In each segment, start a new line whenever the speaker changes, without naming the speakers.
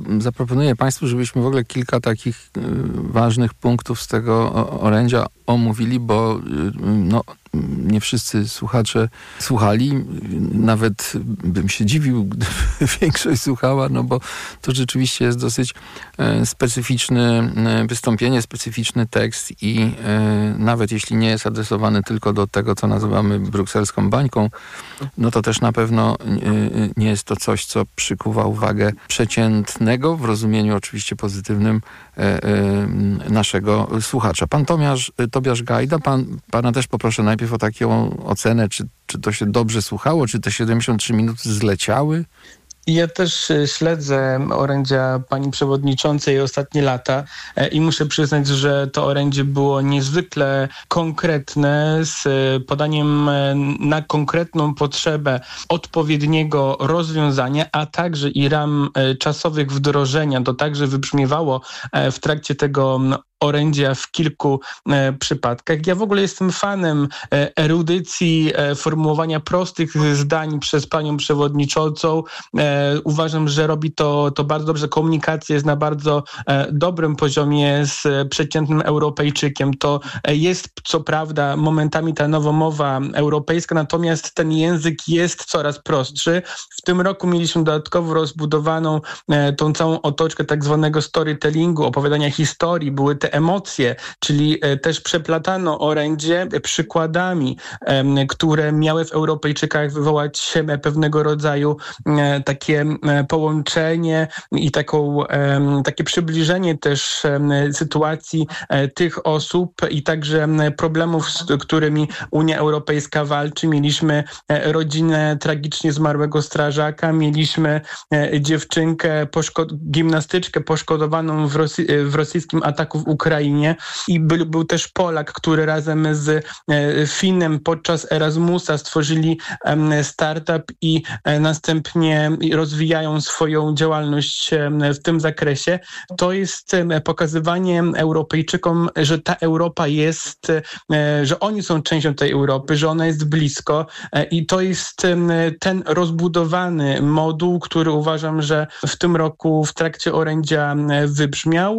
zaproponuję Państwu, żebyśmy w ogóle kilka takich ważnych punktów z tego orędzia omówili, bo nie wszyscy słuchacze słuchali. Nawet bym się dziwił, gdyby większość słuchała, bo to rzeczywiście jest dosyć specyficzne wystąpienie, specyficzny tekst i nawet jeśli nie jest adresowany tylko do tego, co nazywamy brukselską bańką, to też na pewno nie jest to coś, co przykuwa uwagę przeciętnego, w rozumieniu oczywiście pozytywnym, naszego słuchacza. Pan Tobiasz Gajda, pana też poproszę najpierw o taką ocenę, czy to się dobrze słuchało, czy te 73 minuty zleciały?
Ja też śledzę orędzia pani przewodniczącej ostatnie lata i muszę przyznać, że to orędzie było niezwykle konkretne, z podaniem na konkretną potrzebę odpowiedniego rozwiązania, a także i ram czasowych wdrożenia. To także wybrzmiewało w trakcie tego orędzia w kilku przypadkach. Ja w ogóle jestem fanem erudycji, formułowania prostych zdań przez panią przewodniczącą. Uważam, że robi to bardzo dobrze. Komunikacja jest na bardzo dobrym poziomie z przeciętnym Europejczykiem. To jest co prawda momentami ta nowomowa europejska, natomiast ten język jest coraz prostszy. W tym roku mieliśmy dodatkowo rozbudowaną tą całą otoczkę tak zwanego storytellingu, opowiadania historii. Były te emocje, czyli też przeplatano orędzie przykładami, które miały w Europejczykach wywołać pewnego rodzaju takie połączenie i takie przybliżenie też sytuacji tych osób i także problemów, z którymi Unia Europejska walczy. Mieliśmy rodzinę tragicznie zmarłego strażaka, mieliśmy dziewczynkę, gimnastyczkę poszkodowaną w rosyjskim ataku w Ukrainie i był też Polak, który razem z Finem podczas Erasmusa stworzyli startup i następnie rozwijają swoją działalność w tym zakresie. To jest pokazywanie Europejczykom, że ta Europa jest, że oni są częścią tej Europy, że ona jest blisko i to jest ten rozbudowany moduł, który uważam, że w tym roku w trakcie orędzia wybrzmiał.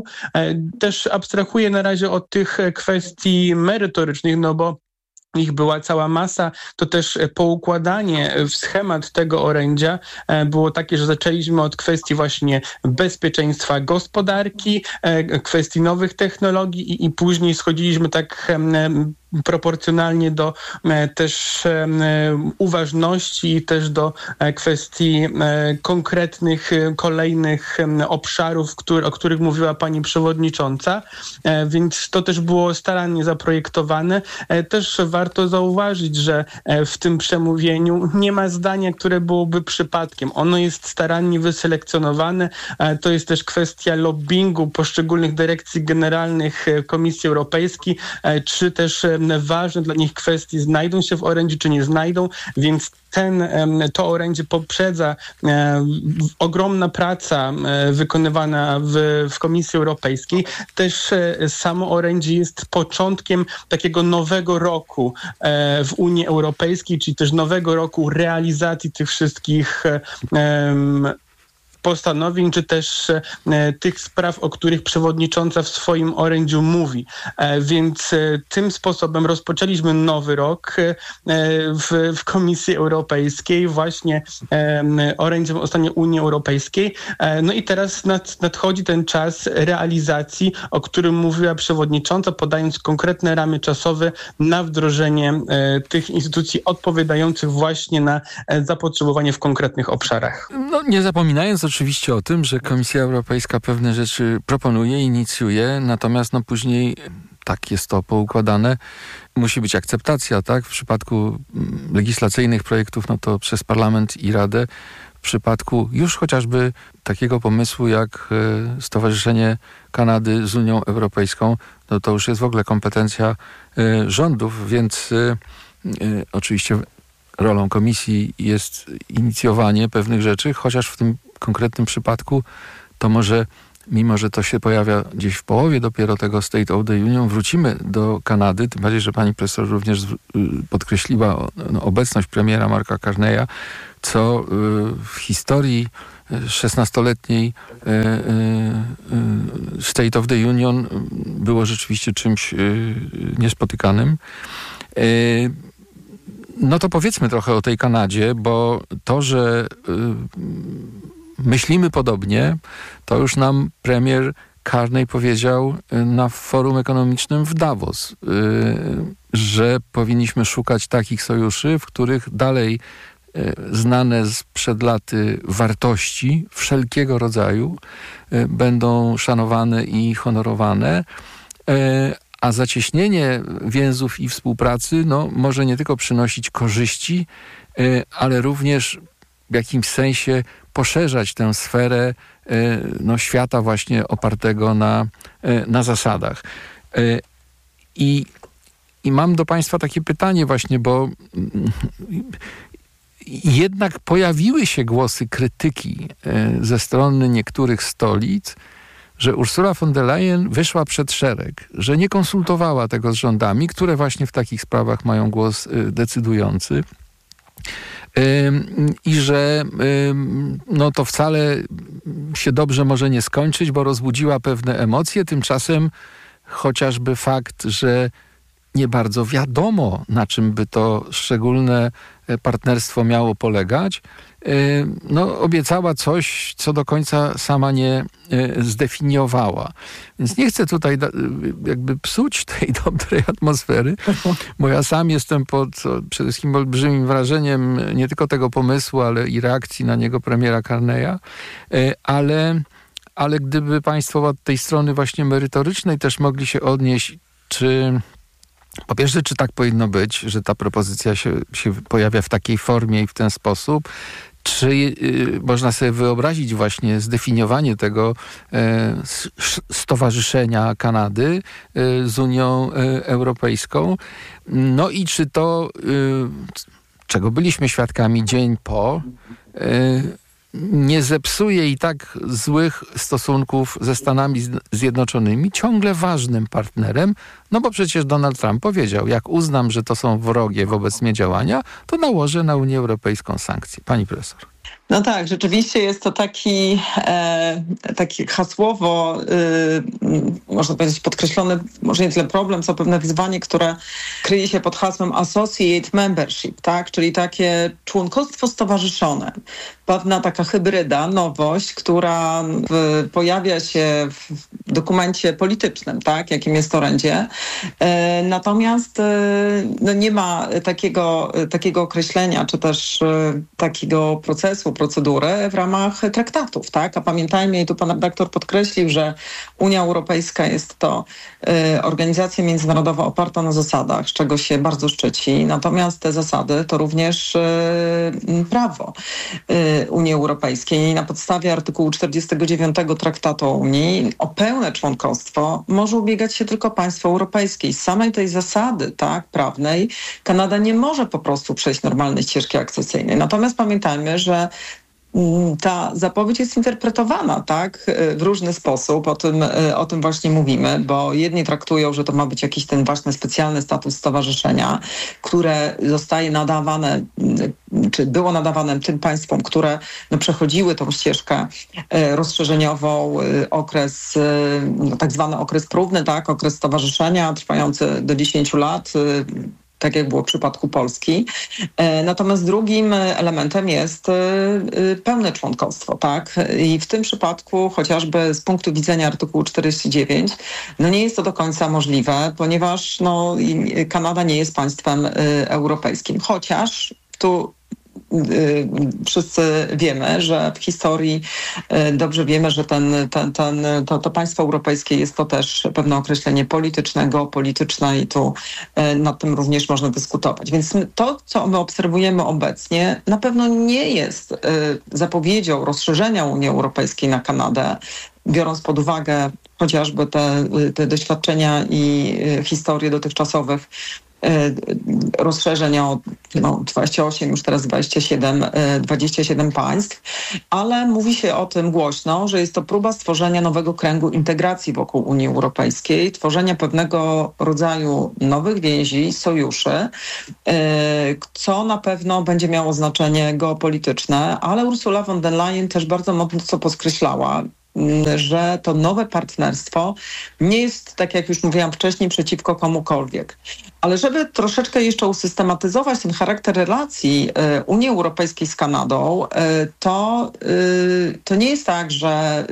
Też abstrahuję na razie od tych kwestii merytorycznych, bo ich była cała masa, to też poukładanie w schemat tego orędzia było takie, że zaczęliśmy od kwestii właśnie bezpieczeństwa gospodarki, kwestii nowych technologii i później schodziliśmy tak proporcjonalnie do też uważności i też do kwestii konkretnych, kolejnych obszarów, o których mówiła pani przewodnicząca, więc to też było starannie zaprojektowane. Też warto zauważyć, że w tym przemówieniu nie ma zdania, które byłoby przypadkiem. Ono jest starannie wyselekcjonowane. To jest też kwestia lobbingu poszczególnych dyrekcji generalnych Komisji Europejskiej, czy też ważne dla nich kwestie znajdą się w orędziu, czy nie znajdą, więc to orędzie poprzedza ogromna praca wykonywana w Komisji Europejskiej. Też samo orędzie jest początkiem takiego nowego roku w Unii Europejskiej, czyli też nowego roku realizacji tych wszystkich postanowień, czy też tych spraw, o których przewodnicząca w swoim orędziu mówi. Więc tym sposobem rozpoczęliśmy nowy rok w Komisji Europejskiej, właśnie orędziem o stanie Unii Europejskiej. No i teraz nadchodzi ten czas realizacji, o którym mówiła przewodnicząca, podając konkretne ramy czasowe na wdrożenie tych instytucji odpowiadających właśnie na zapotrzebowanie w konkretnych obszarach.
Nie zapominając oczywiście o tym, że Komisja Europejska pewne rzeczy proponuje, inicjuje, natomiast później tak jest to poukładane. Musi być akceptacja, tak? W przypadku legislacyjnych projektów, to przez Parlament i Radę. W przypadku już chociażby takiego pomysłu jak Stowarzyszenie Kanady z Unią Europejską, to już jest w ogóle kompetencja rządów, więc oczywiście rolą komisji jest inicjowanie pewnych rzeczy, chociaż w tym konkretnym przypadku to może, mimo że to się pojawia gdzieś w połowie dopiero tego State of the Union, wrócimy do Kanady, tym bardziej, że pani profesor również podkreśliła obecność premiera Marka Carneya, co w historii 16-letniej State of the Union było rzeczywiście czymś niespotykanym. No to powiedzmy trochę o tej Kanadzie, bo to, że myślimy podobnie, to już nam premier Carney powiedział na forum ekonomicznym w Davos, że powinniśmy szukać takich sojuszy, w których dalej znane sprzed laty wartości wszelkiego rodzaju będą szanowane i honorowane, a zacieśnienie więzów i współpracy może nie tylko przynosić korzyści, ale również w jakimś sensie poszerzać tę sferę świata właśnie opartego na zasadach. I mam do Państwa takie pytanie właśnie, bo jednak pojawiły się głosy krytyki ze strony niektórych stolic, że Ursula von der Leyen wyszła przed szereg, że nie konsultowała tego z rządami, które właśnie w takich sprawach mają głos decydujący. I że to wcale się dobrze może nie skończyć, bo rozbudziła pewne emocje. Tymczasem chociażby fakt, że nie bardzo wiadomo, na czym by to szczególne partnerstwo miało polegać, obiecała coś, co do końca sama nie zdefiniowała. Więc nie chcę tutaj jakby psuć tej dobrej atmosfery, bo ja sam jestem pod przede wszystkim olbrzymim wrażeniem nie tylko tego pomysłu, ale i reakcji na niego premiera Carneya, ale gdyby Państwo od tej strony właśnie merytorycznej też mogli się odnieść, po pierwsze, czy tak powinno być, że ta propozycja się pojawia w takiej formie i w ten sposób? Czy można sobie wyobrazić właśnie zdefiniowanie tego stowarzyszenia Kanady z Unią Europejską? No i czy to, czego byliśmy świadkami dzień po, nie zepsuje i tak złych stosunków ze Stanami Zjednoczonymi, ciągle ważnym partnerem, bo przecież Donald Trump powiedział, jak uznam, że to są wrogie wobec mnie działania, to nałożę na Unię Europejską sankcje. Pani profesor.
No tak, rzeczywiście jest to taki hasłowo, można powiedzieć, podkreślony, może nie tyle problem, co pewne wyzwanie, które kryje się pod hasłem associate membership, tak? Czyli takie członkostwo stowarzyszone. Pewna taka hybryda, nowość, która pojawia się w dokumencie politycznym, tak? Jakim jest orędzie. Natomiast nie ma takiego określenia, czy też takiego procedury w ramach traktatów, tak? A pamiętajmy, i tu pan redaktor podkreślił, że Unia Europejska jest to organizacja międzynarodowa oparta na zasadach, z czego się bardzo szczyci. Natomiast te zasady to również prawo Unii Europejskiej. Na podstawie artykułu 49 Traktatu o Unii o pełne członkostwo może ubiegać się tylko państwo europejskie. Z samej tej zasady, tak, prawnej, Kanada nie może po prostu przejść normalnej ścieżki akcesyjnej. Natomiast pamiętajmy, że ta zapowiedź jest interpretowana, tak, w różny sposób. O tym właśnie mówimy, bo jedni traktują, że to ma być jakiś ten właśnie specjalny status stowarzyszenia, które zostaje nadawane, czy było nadawane tym państwom, które przechodziły tą ścieżkę rozszerzeniową, okres, tak zwany okres próbny, tak, okres stowarzyszenia trwający do 10 lat, tak jak było w przypadku Polski. Natomiast drugim elementem jest pełne członkostwo, tak? I w tym przypadku chociażby z punktu widzenia artykułu 49, nie jest to do końca możliwe, ponieważ Kanada nie jest państwem europejskim. Chociaż tu wszyscy wiemy, że w historii dobrze wiemy, że to państwo europejskie jest to też pewne określenie polityczne, geopolityczne i tu nad tym również można dyskutować. Więc to, co my obserwujemy obecnie, na pewno nie jest zapowiedzią rozszerzenia Unii Europejskiej na Kanadę, biorąc pod uwagę chociażby te doświadczenia i historie dotychczasowych rozszerzeń o 28, już teraz 27 państw, ale mówi się o tym głośno, że jest to próba stworzenia nowego kręgu integracji wokół Unii Europejskiej, tworzenia pewnego rodzaju nowych więzi, sojuszy, co na pewno będzie miało znaczenie geopolityczne, ale Ursula von der Leyen też bardzo mocno podkreślała, że to nowe partnerstwo nie jest, tak jak już mówiłam wcześniej, przeciwko komukolwiek. Ale żeby troszeczkę jeszcze usystematyzować ten charakter relacji Unii Europejskiej z Kanadą, to nie jest tak, że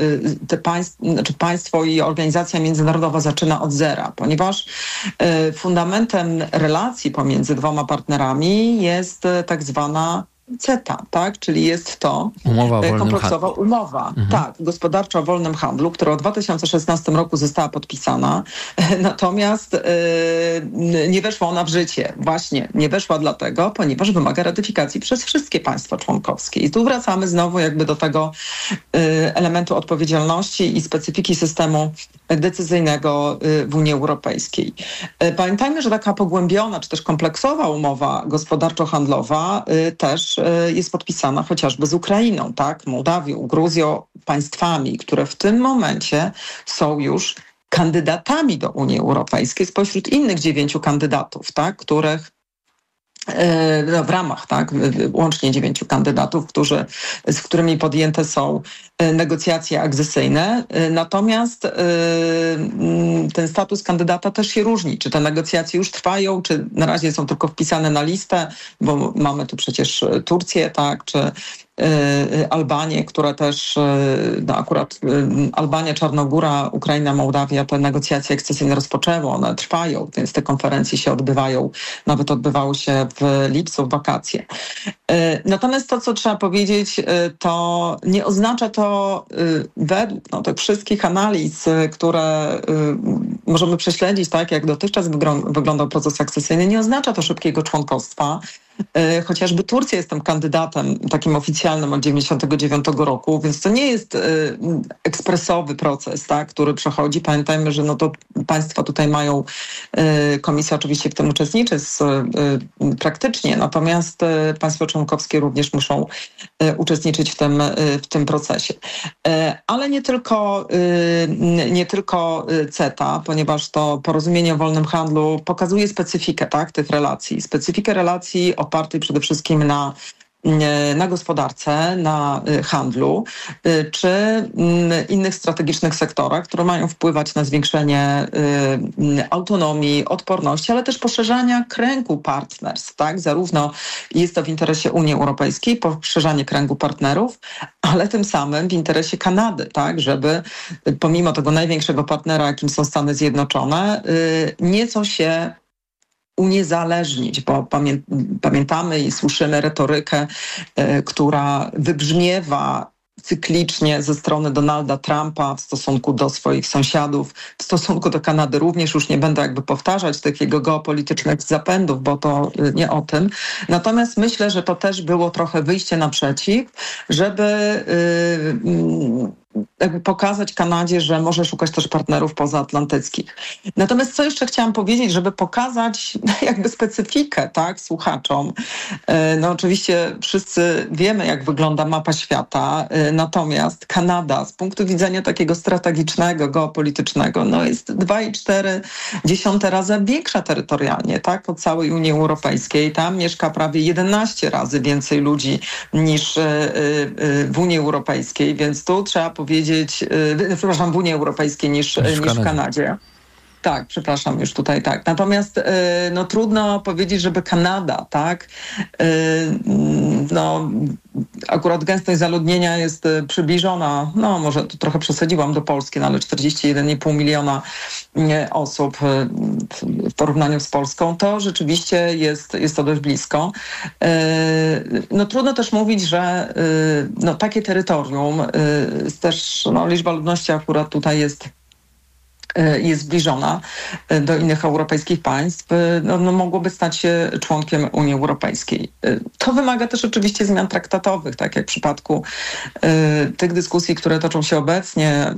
państwo i organizacja międzynarodowa zaczyna od zera, ponieważ fundamentem relacji pomiędzy dwoma partnerami jest tak zwana CETA, tak? Czyli jest to kompleksowa umowa, tak, gospodarcza o wolnym handlu, która w 2016 roku została podpisana, natomiast nie weszła ona w życie. Właśnie nie weszła dlatego, ponieważ wymaga ratyfikacji przez wszystkie państwa członkowskie. I tu wracamy znowu jakby do tego elementu odpowiedzialności i specyfiki systemu decyzyjnego w Unii Europejskiej. Pamiętajmy, że taka pogłębiona czy też kompleksowa umowa gospodarczo-handlowa też jest podpisana chociażby z Ukrainą, tak, Mołdawią, Gruzją, państwami, które w tym momencie są już kandydatami do Unii Europejskiej spośród innych 9 kandydatów, tak, których w ramach, tak, łącznie 9 kandydatów, z którymi podjęte są negocjacje akcesyjne. Natomiast ten status kandydata też się różni. Czy te negocjacje już trwają, czy na razie są tylko wpisane na listę, bo mamy tu przecież Turcję, tak, czy Albanię, która też, akurat Albania, Czarnogóra, Ukraina, Mołdawia, te negocjacje akcesyjne rozpoczęły, one trwają, więc te konferencje się odbywają, nawet odbywały się w lipcu, w wakacje. Natomiast to, co trzeba powiedzieć, to nie oznacza to według tych wszystkich analiz, które możemy prześledzić, tak, jak dotychczas wyglądał proces akcesyjny, nie oznacza to szybkiego członkostwa. Chociażby Turcja jest tym kandydatem takim oficjalnym od 1999 roku, więc to nie jest ekspresowy proces, tak, który przechodzi. Pamiętajmy, że to państwa tutaj mają, komisja oczywiście w tym uczestniczy praktycznie, natomiast państwa członkowskie również muszą uczestniczyć w tym procesie. Ale nie tylko CETA, ponieważ to porozumienie o wolnym handlu pokazuje specyfikę, tak, tych relacji. Specyfikę relacji opartej przede wszystkim na gospodarce, na handlu, czy innych strategicznych sektorach, które mają wpływać na zwiększenie autonomii, odporności, ale też poszerzania kręgu partnerstw, tak? Zarówno jest to w interesie Unii Europejskiej, poszerzanie kręgu partnerów, ale tym samym w interesie Kanady, tak? Żeby pomimo tego największego partnera, jakim są Stany Zjednoczone, nieco się uniezależnić, bo pamiętamy i słyszymy retorykę, która wybrzmiewa cyklicznie ze strony Donalda Trumpa w stosunku do swoich sąsiadów, w stosunku do Kanady również. Już nie będę jakby powtarzać tych jego geopolitycznych zapędów, bo to nie o tym. Natomiast myślę, że to też było trochę wyjście naprzeciw, żeby jakby pokazać Kanadzie, że może szukać też partnerów pozaatlantyckich. Natomiast co jeszcze chciałam powiedzieć, żeby pokazać jakby specyfikę, tak, słuchaczom. Oczywiście wszyscy wiemy, jak wygląda mapa świata, natomiast Kanada z punktu widzenia takiego strategicznego, geopolitycznego, jest 2,4 razy większa terytorialnie, tak, od całej Unii Europejskiej. Tam mieszka prawie 11 razy więcej ludzi niż w Unii Europejskiej, więc tu trzeba powiedzieć, w Unii Europejskiej niż w Kanadzie. Tak, przepraszam, już tutaj tak. Natomiast trudno powiedzieć, żeby Kanada, tak, akurat gęstość zaludnienia jest przybliżona, może tu trochę przesadziłam, do Polski, ale 41,5 miliona osób w porównaniu z Polską, to rzeczywiście jest to dość blisko. Trudno też mówić, że takie terytorium, też liczba ludności akurat tutaj jest jest zbliżona do innych europejskich państw, mogłoby stać się członkiem Unii Europejskiej. To wymaga też oczywiście zmian traktatowych, tak jak w przypadku tych dyskusji, które toczą się obecnie,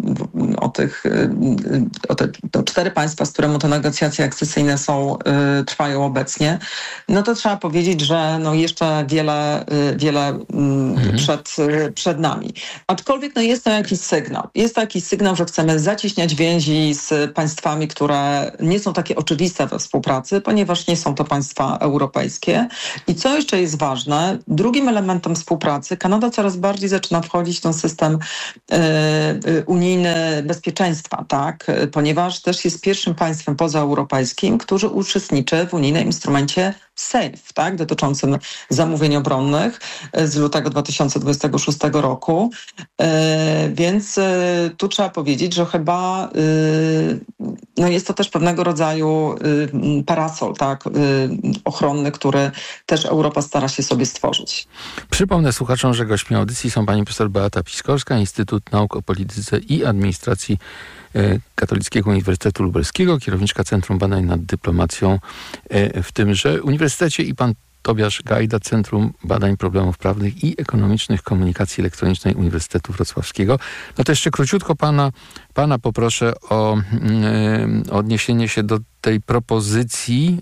o 4 państwa, z którymi te negocjacje akcesyjne trwają obecnie, to trzeba powiedzieć, że jeszcze wiele przed nami. Aczkolwiek jest to jakiś sygnał. Jest to jakiś sygnał, że chcemy zacieśniać więzi z państwami, które nie są takie oczywiste we współpracy, ponieważ nie są to państwa europejskie. I co jeszcze jest ważne, drugim elementem współpracy, Kanada coraz bardziej zaczyna wchodzić w ten system unijny bezpieczeństwa, tak? Ponieważ też jest pierwszym państwem pozaeuropejskim, który uczestniczy w unijnym instrumencie SAFE, tak? Dotyczącym zamówień obronnych z lutego 2026 roku. Więc tu trzeba powiedzieć, że chyba jest to też pewnego rodzaju parasol, tak? Ochronny, który też Europa stara się sobie stworzyć.
Przypomnę słuchaczom, że gośćmi audycji są pani profesor Beata Piskorska, Instytut Nauk o Polityce i Administracji Katolickiego Uniwersytetu Lubelskiego, kierowniczka Centrum Badań nad Dyplomacją w tymże uniwersytecie, i pan Tobiasz Gajda, Centrum Badań Problemów Prawnych i Ekonomicznych Komunikacji Elektronicznej Uniwersytetu Wrocławskiego. To jeszcze króciutko pana poproszę o odniesienie się do tej propozycji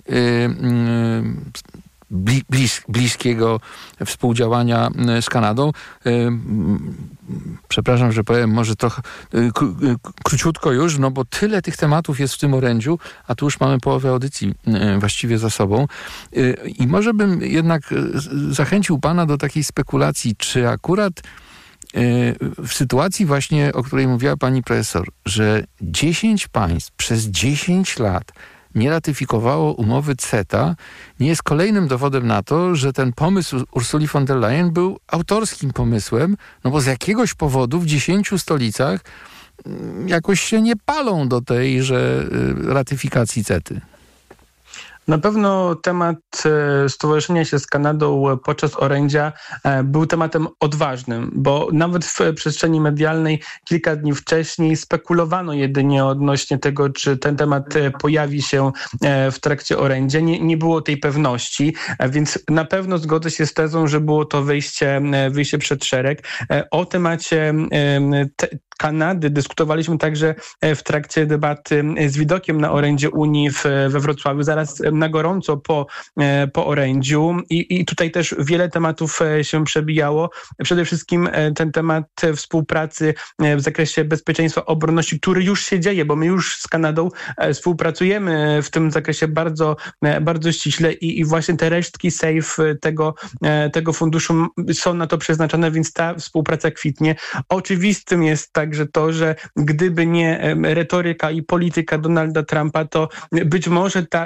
bliskiego współdziałania z Kanadą. Przepraszam, że powiem może trochę króciutko już, bo tyle tych tematów jest w tym orędziu, a tu już mamy połowę audycji właściwie za sobą. I może bym jednak zachęcił pana do takiej spekulacji, czy akurat w sytuacji właśnie, o której mówiła pani profesor, że 10 państw przez 10 lat nie ratyfikowało umowy CETA, nie jest kolejnym dowodem na to, że ten pomysł Ursuli von der Leyen był autorskim pomysłem, bo z jakiegoś powodu w 10 stolicach jakoś się nie palą do tejże ratyfikacji CETY.
Na pewno temat stowarzyszenia się z Kanadą podczas orędzia był tematem odważnym, bo nawet w przestrzeni medialnej kilka dni wcześniej spekulowano jedynie odnośnie tego, czy ten temat pojawi się w trakcie orędzia. Nie było tej pewności, więc na pewno zgodzę się z tezą, że było to wyjście przed szereg. O temacie Kanady dyskutowaliśmy także w trakcie debaty z widokiem na orędzie Unii we Wrocławiu, zaraz na gorąco po orędziu i tutaj też wiele tematów się przebijało. Przede wszystkim ten temat współpracy w zakresie bezpieczeństwa, obronności, który już się dzieje, bo my już z Kanadą współpracujemy w tym zakresie bardzo, bardzo ściśle i właśnie te resztki SAFE tego funduszu są na to przeznaczone, więc ta współpraca kwitnie. Oczywistym jest także to, że gdyby nie retoryka i polityka Donalda Trumpa, to być może ta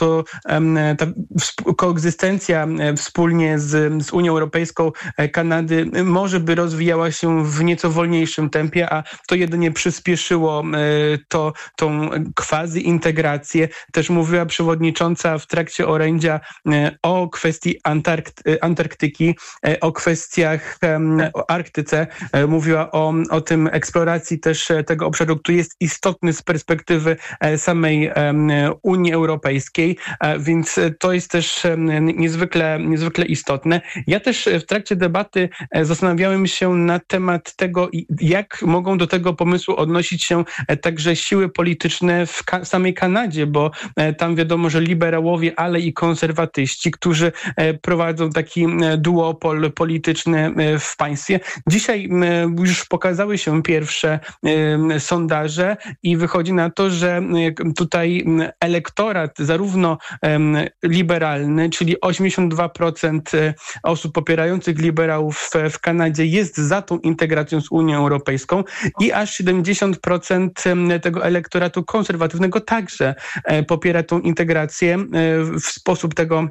koegzystencja wspólnie z Unią Europejską Kanady może by rozwijała się w nieco wolniejszym tempie, a to jedynie przyspieszyło tą quasi-integrację. Też mówiła przewodnicząca w trakcie orędzia o kwestii Antarktyki, o kwestiach o Arktyce. Mówiła o tym eksploracji też tego obszaru, który jest istotny z perspektywy samej Unii Europejskiej, więc to jest też niezwykle istotne. Ja też w trakcie debaty zastanawiałem się na temat tego, jak mogą do tego pomysłu odnosić się także siły polityczne w samej Kanadzie, bo tam wiadomo, że liberałowie, ale i konserwatyści, którzy prowadzą taki duopol polityczny w państwie. Dzisiaj już pokazały się pierwsze sondaże i wychodzi na to, że tutaj elektorat zarówno liberalny, czyli 82% osób popierających liberałów w Kanadzie jest za tą integracją z Unią Europejską i aż 70% tego elektoratu konserwatywnego także popiera tą integrację w sposób tego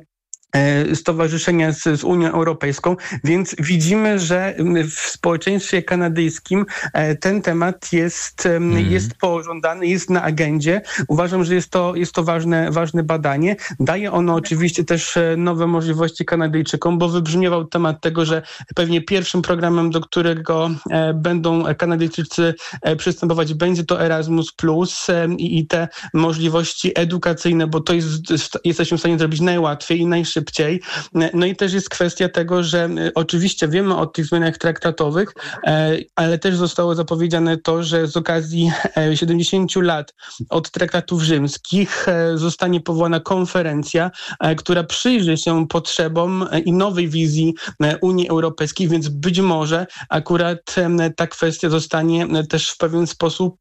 stowarzyszenia z Unią Europejską, więc widzimy, że w społeczeństwie kanadyjskim ten temat jest pożądany, jest na agendzie. Uważam, że jest to ważne badanie. Daje ono oczywiście też nowe możliwości Kanadyjczykom, bo wybrzmiewał temat tego, że pewnie pierwszym programem, do którego będą Kanadyjczycy przystępować, będzie to Erasmus+, i te możliwości edukacyjne, bo to jesteśmy w stanie zrobić najłatwiej i najszybciej. No i też jest kwestia tego, że oczywiście wiemy o tych zmianach traktatowych, ale też zostało zapowiedziane to, że z okazji 70 lat od traktatów rzymskich zostanie powołana konferencja, która przyjrzy się potrzebom i nowej wizji Unii Europejskiej, więc być może akurat ta kwestia zostanie też w pewien sposób,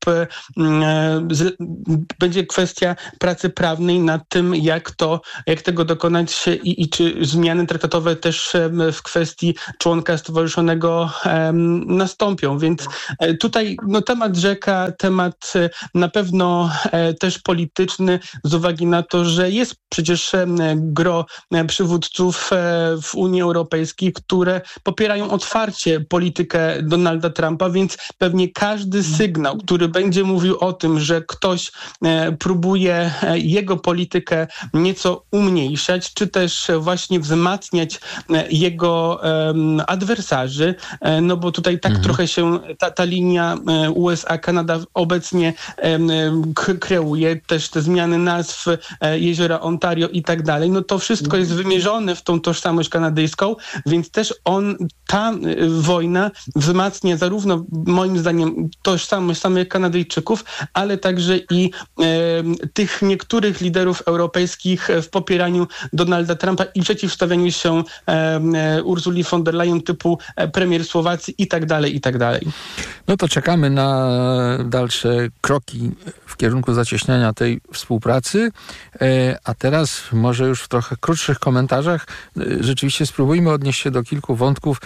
będzie kwestia pracy prawnej nad tym, jak tego dokonać i czy zmiany traktatowe też w kwestii członka stowarzyszonego nastąpią. Więc tutaj temat rzeka, temat na pewno też polityczny z uwagi na to, że jest przecież gro przywódców w Unii Europejskiej, które popierają otwarcie politykę Donalda Trumpa, więc pewnie każdy sygnał, który będzie mówił o tym, że ktoś próbuje jego politykę nieco umniejszać, czy też właśnie wzmacniać jego adwersarzy, no bo tutaj tak trochę się ta linia USA-Kanada obecnie kreuje, też te zmiany nazw jeziora Ontario i tak dalej, no to wszystko jest wymierzone w tą tożsamość kanadyjską, więc też ta wojna wzmacnia zarówno moim zdaniem tożsamość samych Kanadyjczyków, ale także i tych niektórych liderów europejskich w popieraniu Donalda Trumpa i przeciwstawianiu się Ursuli von der Leyen typu premier Słowacji i tak dalej, i tak dalej.
No to czekamy na dalsze kroki w kierunku zacieśniania tej współpracy, a teraz może już w trochę krótszych komentarzach rzeczywiście spróbujmy odnieść się do kilku wątków.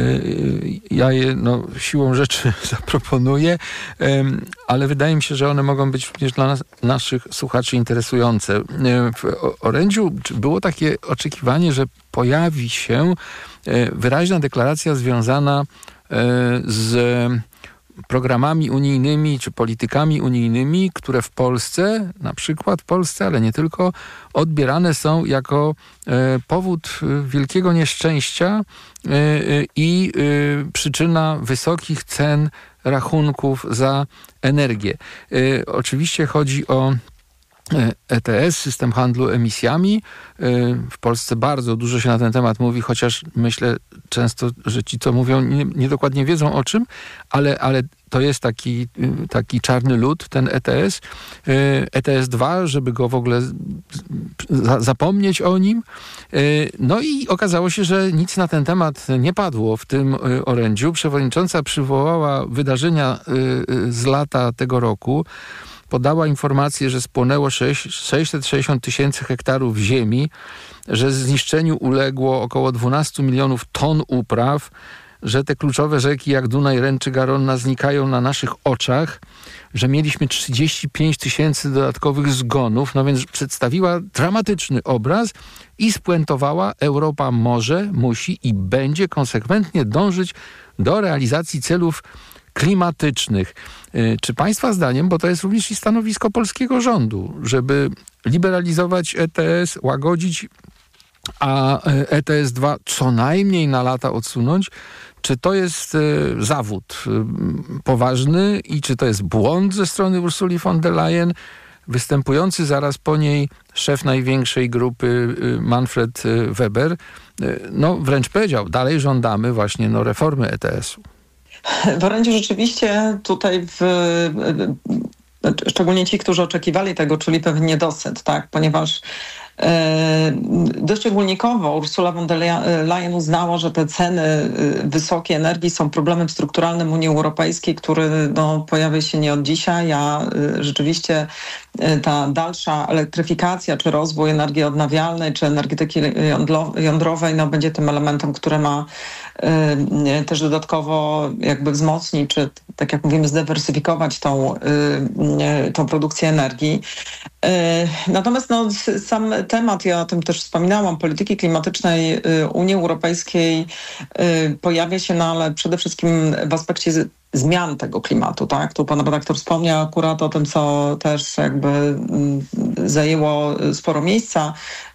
Ja je siłą rzeczy zaproponuję, ale wydaje mi się, że one mogą być również dla naszych słuchaczy interesujące. W orędziu było takie oczekiwanie, że pojawi się wyraźna deklaracja związana z programami unijnymi czy politykami unijnymi, które w Polsce, na przykład w Polsce, ale nie tylko, odbierane są jako powód wielkiego nieszczęścia i przyczyna wysokich cen rachunków za energię. Oczywiście chodzi o ETS, system handlu emisjami. W Polsce bardzo dużo się na ten temat mówi, chociaż myślę często, że ci, co mówią, niedokładnie wiedzą o czym, ale to jest taki czarny lód, ten ETS. ETS 2, żeby go w ogóle zapomnieć o nim. No i okazało się, że nic na ten temat nie padło w tym orędziu. Przewodnicząca przywołała wydarzenia z lata tego roku. Podała informację, że spłonęło 660 tysięcy hektarów ziemi, że zniszczeniu uległo około 12 milionów ton upraw, że te kluczowe rzeki jak Dunaj, Ren czy Garonna znikają na naszych oczach, że mieliśmy 35 tysięcy dodatkowych zgonów, no więc przedstawiła dramatyczny obraz i spuentowała: Europa może, musi i będzie konsekwentnie dążyć do realizacji celów klimatycznych. Czy Państwa zdaniem, bo to jest również i stanowisko polskiego rządu, żeby liberalizować ETS, łagodzić, a ETS 2 co najmniej na lata odsunąć, czy to jest zawód poważny i czy to jest błąd ze strony Ursuli von der Leyen? Występujący zaraz po niej szef największej grupy Manfred Weber, wręcz powiedział, dalej żądamy właśnie reformy ETS-u.
W orędziu rzeczywiście tutaj szczególnie ci, którzy oczekiwali tego, czuli pewien niedosyt, tak, ponieważ dość ogólnikowo Ursula von der Leyen uznała, że te ceny wysokiej energii są problemem strukturalnym Unii Europejskiej, który pojawia się nie od dzisiaj, a rzeczywiście ta dalsza elektryfikacja, czy rozwój energii odnawialnej, czy energetyki jądrowej będzie tym elementem, który ma też dodatkowo jakby wzmocnić, czy tak jak mówimy, zdywersyfikować tą produkcję energii. Natomiast sam temat, ja o tym też wspominałam, polityki klimatycznej Unii Europejskiej pojawia się, ale przede wszystkim w aspekcie zmian tego klimatu, tak? Tu pan redaktor wspomniał akurat o tym, co też jakby zajęło sporo miejsca.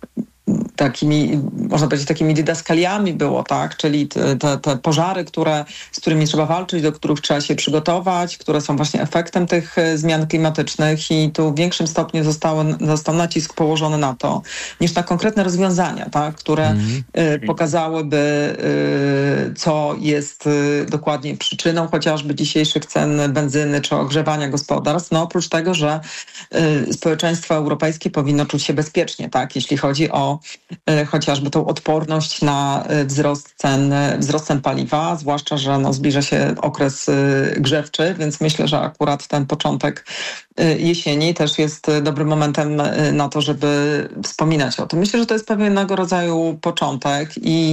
Takimi, można powiedzieć, takimi didaskaliami było, tak? Czyli te pożary, z którymi trzeba walczyć, do których trzeba się przygotować, które są właśnie efektem tych zmian klimatycznych i tu w większym stopniu został nacisk położony na to, niż na konkretne rozwiązania, tak? Które pokazałyby, co jest dokładnie przyczyną chociażby dzisiejszych cen benzyny czy ogrzewania gospodarstw. No oprócz tego, że społeczeństwo europejskie powinno czuć się bezpiecznie, tak? Jeśli chodzi o chociażby tą odporność na wzrost cen paliwa, zwłaszcza, że zbliża się okres grzewczy, więc myślę, że akurat ten początek jesieni też jest dobrym momentem na to, żeby wspominać o tym. Myślę, że to jest pewnego rodzaju początek i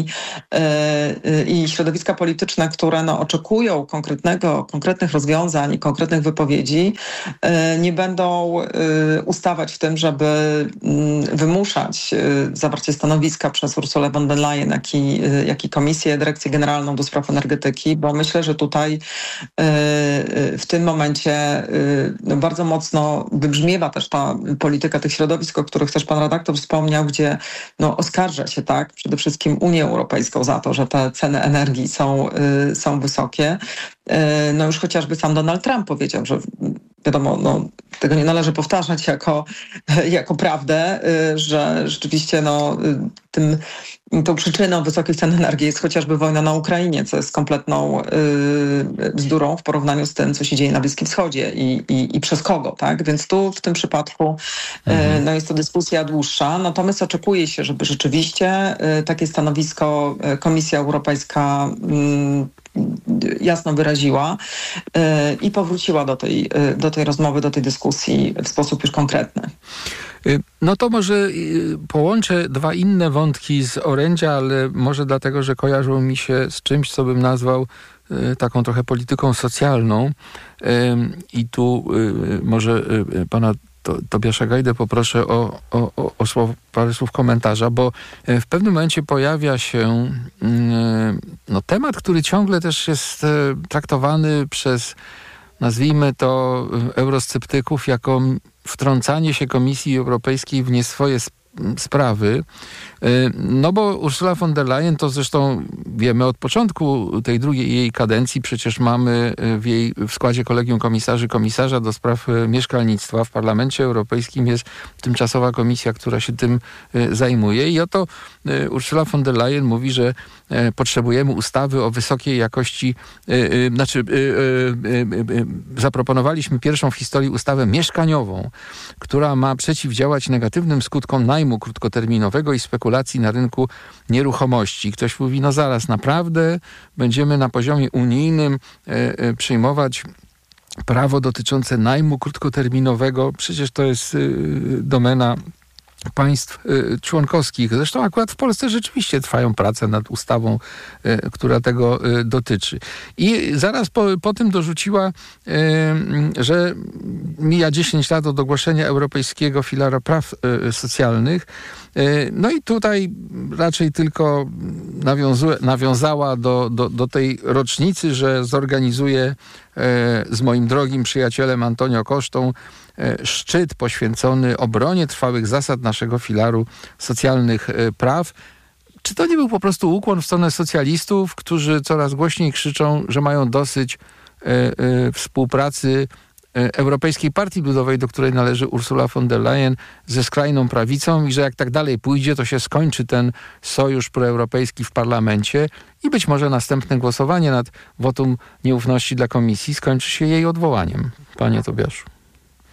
środowiska polityczne, które oczekują konkretnych rozwiązań, konkretnych wypowiedzi, nie będą ustawać w tym, żeby wymuszać zawarcie stanowiska przez Ursulę von der Leyen, jak i Komisję, Dyrekcję Generalną do Spraw Energetyki, bo myślę, że tutaj w tym momencie bardzo mocno wybrzmiewa też ta polityka tych środowisk, o których też pan redaktor wspomniał, gdzie oskarża się tak przede wszystkim Unię Europejską za to, że te ceny energii są wysokie. Już chociażby sam Donald Trump powiedział, że wiadomo, tego nie należy powtarzać jako prawdę, że rzeczywiście tą przyczyną wysokich cen energii jest chociażby wojna na Ukrainie, co jest kompletną bzdurą w porównaniu z tym, co się dzieje na Bliskim Wschodzie i przez kogo, tak? Więc tu w tym przypadku jest to dyskusja dłuższa, natomiast oczekuje się, żeby rzeczywiście takie stanowisko Komisja Europejska jasno wyraziła i powróciła do tej rozmowy, do tej dyskusji w sposób już konkretny.
No to może połączę dwa inne wątki z orędzia, ale może dlatego, że kojarzą mi się z czymś, co bym nazwał taką trochę polityką socjalną. I tu może pana Tobiasza Gajdę poproszę o parę słów komentarza, bo w pewnym momencie pojawia się temat, który ciągle też jest traktowany przez, nazwijmy to, eurosceptyków jako wtrącanie się Komisji Europejskiej w nie swoje sprawy. Bo Ursula von der Leyen, to zresztą wiemy od początku tej drugiej jej kadencji, przecież mamy w składzie Kolegium Komisarzy komisarza do spraw mieszkalnictwa. W Parlamencie Europejskim jest tymczasowa komisja, która się tym zajmuje i oto Ursula von der Leyen mówi, że potrzebujemy ustawy o wysokiej jakości, zaproponowaliśmy pierwszą w historii ustawę mieszkaniową, która ma przeciwdziałać negatywnym skutkom najmu krótkoterminowego i spekulacji na rynku nieruchomości. Ktoś mówi, zaraz, naprawdę będziemy na poziomie unijnym przyjmować prawo dotyczące najmu krótkoterminowego? Przecież to jest domena państw członkowskich. Zresztą akurat w Polsce rzeczywiście trwają prace nad ustawą, która tego dotyczy. I zaraz po tym dorzuciła, że mija 10 lat od ogłoszenia Europejskiego Filara Praw Socjalnych. I tutaj raczej tylko nawiązała do tej rocznicy, że zorganizuje z moim drogim przyjacielem Antonio Costą szczyt poświęcony obronie trwałych zasad naszego filaru socjalnych praw. Czy to nie był po prostu ukłon w stronę socjalistów, którzy coraz głośniej krzyczą, że mają dosyć współpracy Europejskiej Partii Ludowej, do której należy Ursula von der Leyen, ze skrajną prawicą i że jak tak dalej pójdzie, to się skończy ten sojusz proeuropejski w parlamencie i być może następne głosowanie nad wotum nieufności dla Komisji skończy się jej odwołaniem. Panie Tobiaszu.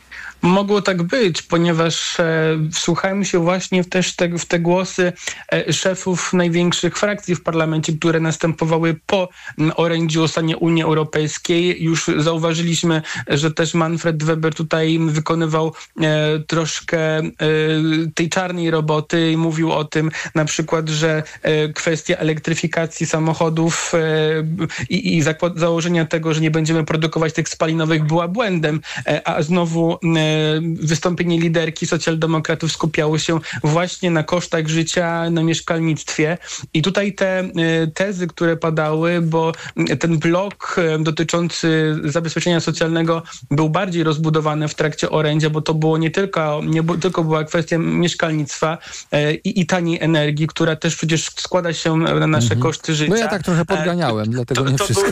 Mogło tak być, ponieważ wsłuchałem się właśnie w te głosy szefów największych frakcji w parlamencie, które następowały po orędziu o stanie Unii Europejskiej. Już zauważyliśmy, że też Manfred Weber tutaj wykonywał troszkę tej czarnej roboty i mówił o tym na przykład, że kwestia elektryfikacji samochodów i założenia tego, że nie będziemy produkować tych spalinowych była błędem, a znowu wystąpienie liderki socjaldemokratów skupiało się właśnie na kosztach życia, na mieszkalnictwie. I tutaj te tezy, które padały, bo ten blok dotyczący zabezpieczenia socjalnego był bardziej rozbudowany w trakcie orędzia, bo to było nie tylko była kwestia mieszkalnictwa i taniej energii, która też przecież składa się na nasze koszty życia.
No ja tak trochę podganiałem, dlatego nie wszystko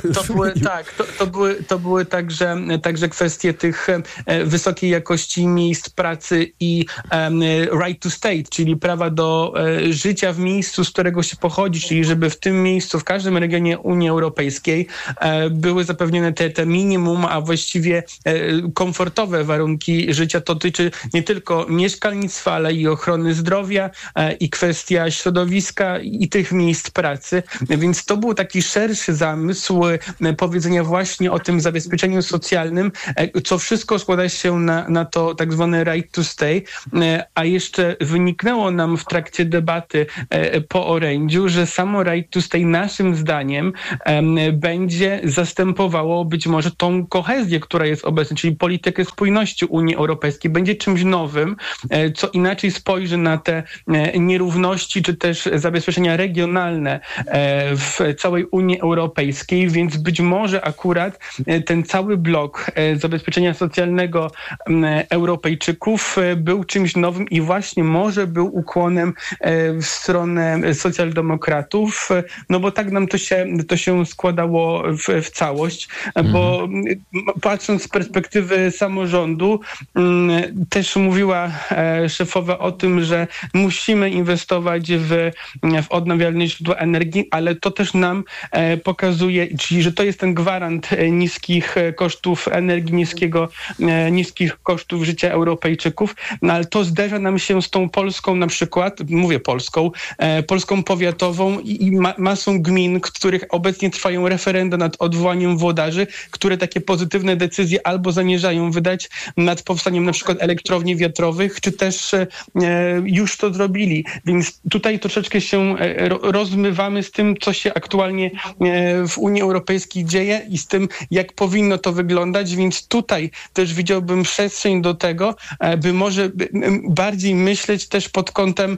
to były także kwestie tych wysokiej jakości miejsc pracy i right to stay, czyli prawa do życia w miejscu, z którego się pochodzi, czyli żeby w tym miejscu, w każdym regionie Unii Europejskiej były zapewnione te minimum, a właściwie komfortowe warunki życia. To dotyczy nie tylko mieszkalnictwa, ale i ochrony zdrowia i kwestia środowiska i tych miejsc pracy. Więc to był taki szerszy zamysł powiedzenia właśnie o tym zabezpieczeniu socjalnym, co wszystko składa się na to tak zwane right to stay, a jeszcze wyniknęło nam w trakcie debaty po orędziu, że samo right to stay naszym zdaniem będzie zastępowało być może tą kohezję, która jest obecna, czyli politykę spójności Unii Europejskiej. Będzie czymś nowym, co inaczej spojrzy na te nierówności, czy też zabezpieczenia regionalne w całej Unii Europejskiej, więc być może akurat ten cały blok zabezpieczenia socjalnego Europejczyków był czymś nowym i właśnie może był ukłonem w stronę socjaldemokratów, no bo tak nam to się składało w całość, bo patrząc z perspektywy samorządu, też mówiła szefowa o tym, że musimy inwestować w odnawialne źródła energii, ale to też nam pokazuje, czyli że to jest ten gwarant niskich kosztów energii, niskich kosztów życia Europejczyków, no ale to zderza nam się z tą Polską na przykład, mówię Polską powiatową i masą gmin, w których obecnie trwają referenda nad odwołaniem włodarzy, które takie pozytywne decyzje albo zamierzają wydać nad powstaniem na przykład elektrowni wiatrowych, czy też już to zrobili. Więc tutaj troszeczkę się rozmywamy z tym, co się aktualnie w Unii Europejskiej dzieje i z tym, jak powinno to wyglądać, więc tutaj też widziałbym przestrzeń do tego, by może bardziej myśleć też pod kątem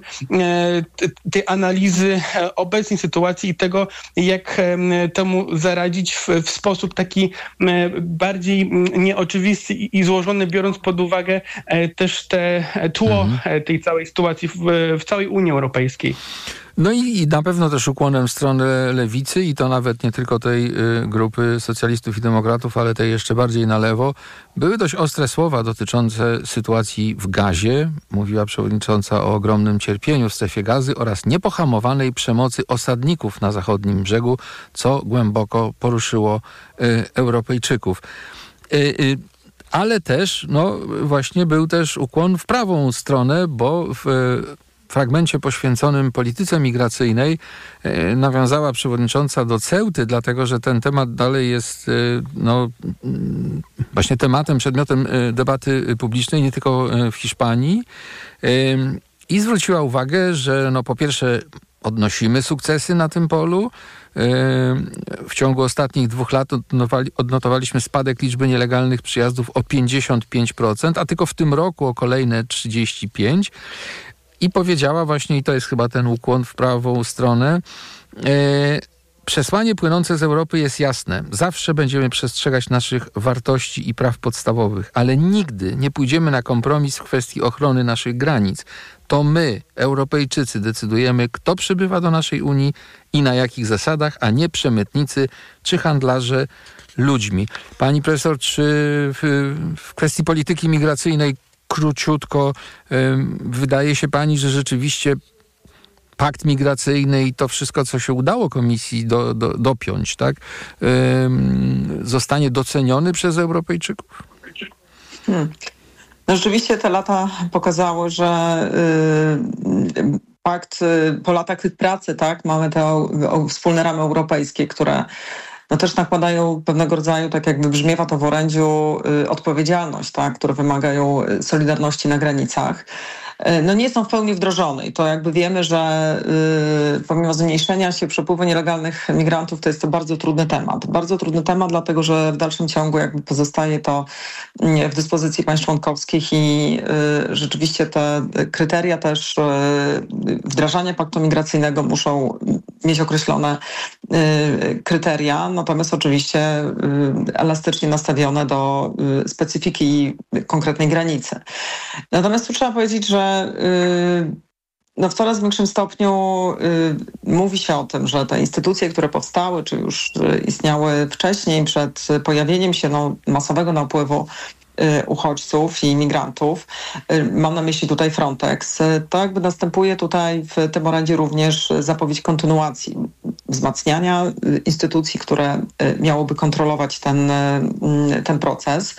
tej analizy obecnej sytuacji i tego, jak temu zaradzić w sposób taki bardziej nieoczywisty i złożony, biorąc pod uwagę też te tło tej całej sytuacji w całej Unii Europejskiej.
No i na pewno też ukłonem w stronę lewicy i to nawet nie tylko tej grupy socjalistów i demokratów, ale tej jeszcze bardziej na lewo. Były dość ostre słowa dotyczące sytuacji w Gazie. Mówiła przewodnicząca o ogromnym cierpieniu w strefie Gazy oraz niepohamowanej przemocy osadników na zachodnim brzegu, co głęboko poruszyło Europejczyków. Ale też, no właśnie był też ukłon w prawą stronę, bo w fragmencie poświęconym polityce migracyjnej nawiązała przewodnicząca do Ceuty, dlatego że ten temat dalej jest właśnie tematem, przedmiotem debaty publicznej nie tylko w Hiszpanii i zwróciła uwagę, że po pierwsze odnosimy sukcesy na tym polu. W ciągu ostatnich 2 lat odnotowaliśmy spadek liczby nielegalnych przyjazdów o 55%, a tylko w tym roku o kolejne 35%. I powiedziała właśnie, i to jest chyba ten ukłon w prawą stronę, przesłanie płynące z Europy jest jasne. Zawsze będziemy przestrzegać naszych wartości i praw podstawowych, ale nigdy nie pójdziemy na kompromis w kwestii ochrony naszych granic. To my, Europejczycy, decydujemy, kto przybywa do naszej Unii i na jakich zasadach, a nie przemytnicy czy handlarze ludźmi. Pani profesor, czy w kwestii polityki migracyjnej króciutko, wydaje się pani, że rzeczywiście pakt migracyjny i to wszystko, co się udało Komisji dopiąć, tak, zostanie doceniony przez Europejczyków?
No rzeczywiście te lata pokazały, że po latach tych pracy, tak, mamy te wspólne ramy europejskie, które no też nakładają pewnego rodzaju, tak jakby brzmiewa to w orędziu, odpowiedzialność, tak, które wymagają solidarności na granicach. No nie są w pełni wdrożone i to jakby wiemy, że pomimo zmniejszenia się przepływu nielegalnych migrantów, to jest to bardzo trudny temat. Bardzo trudny temat, dlatego że w dalszym ciągu jakby pozostaje to w dyspozycji państw członkowskich i rzeczywiście te kryteria też wdrażania paktu migracyjnego muszą mieć określone kryteria, natomiast oczywiście elastycznie nastawione do specyfiki konkretnej granicy. Natomiast tu trzeba powiedzieć, że no w coraz większym stopniu mówi się o tym, że te instytucje, które powstały, czy już istniały wcześniej, przed pojawieniem się masowego napływu uchodźców i migrantów, mam na myśli tutaj Frontex, to jakby następuje tutaj w tym orędzie również zapowiedź kontynuacji, wzmacniania instytucji, które miałoby kontrolować ten proces,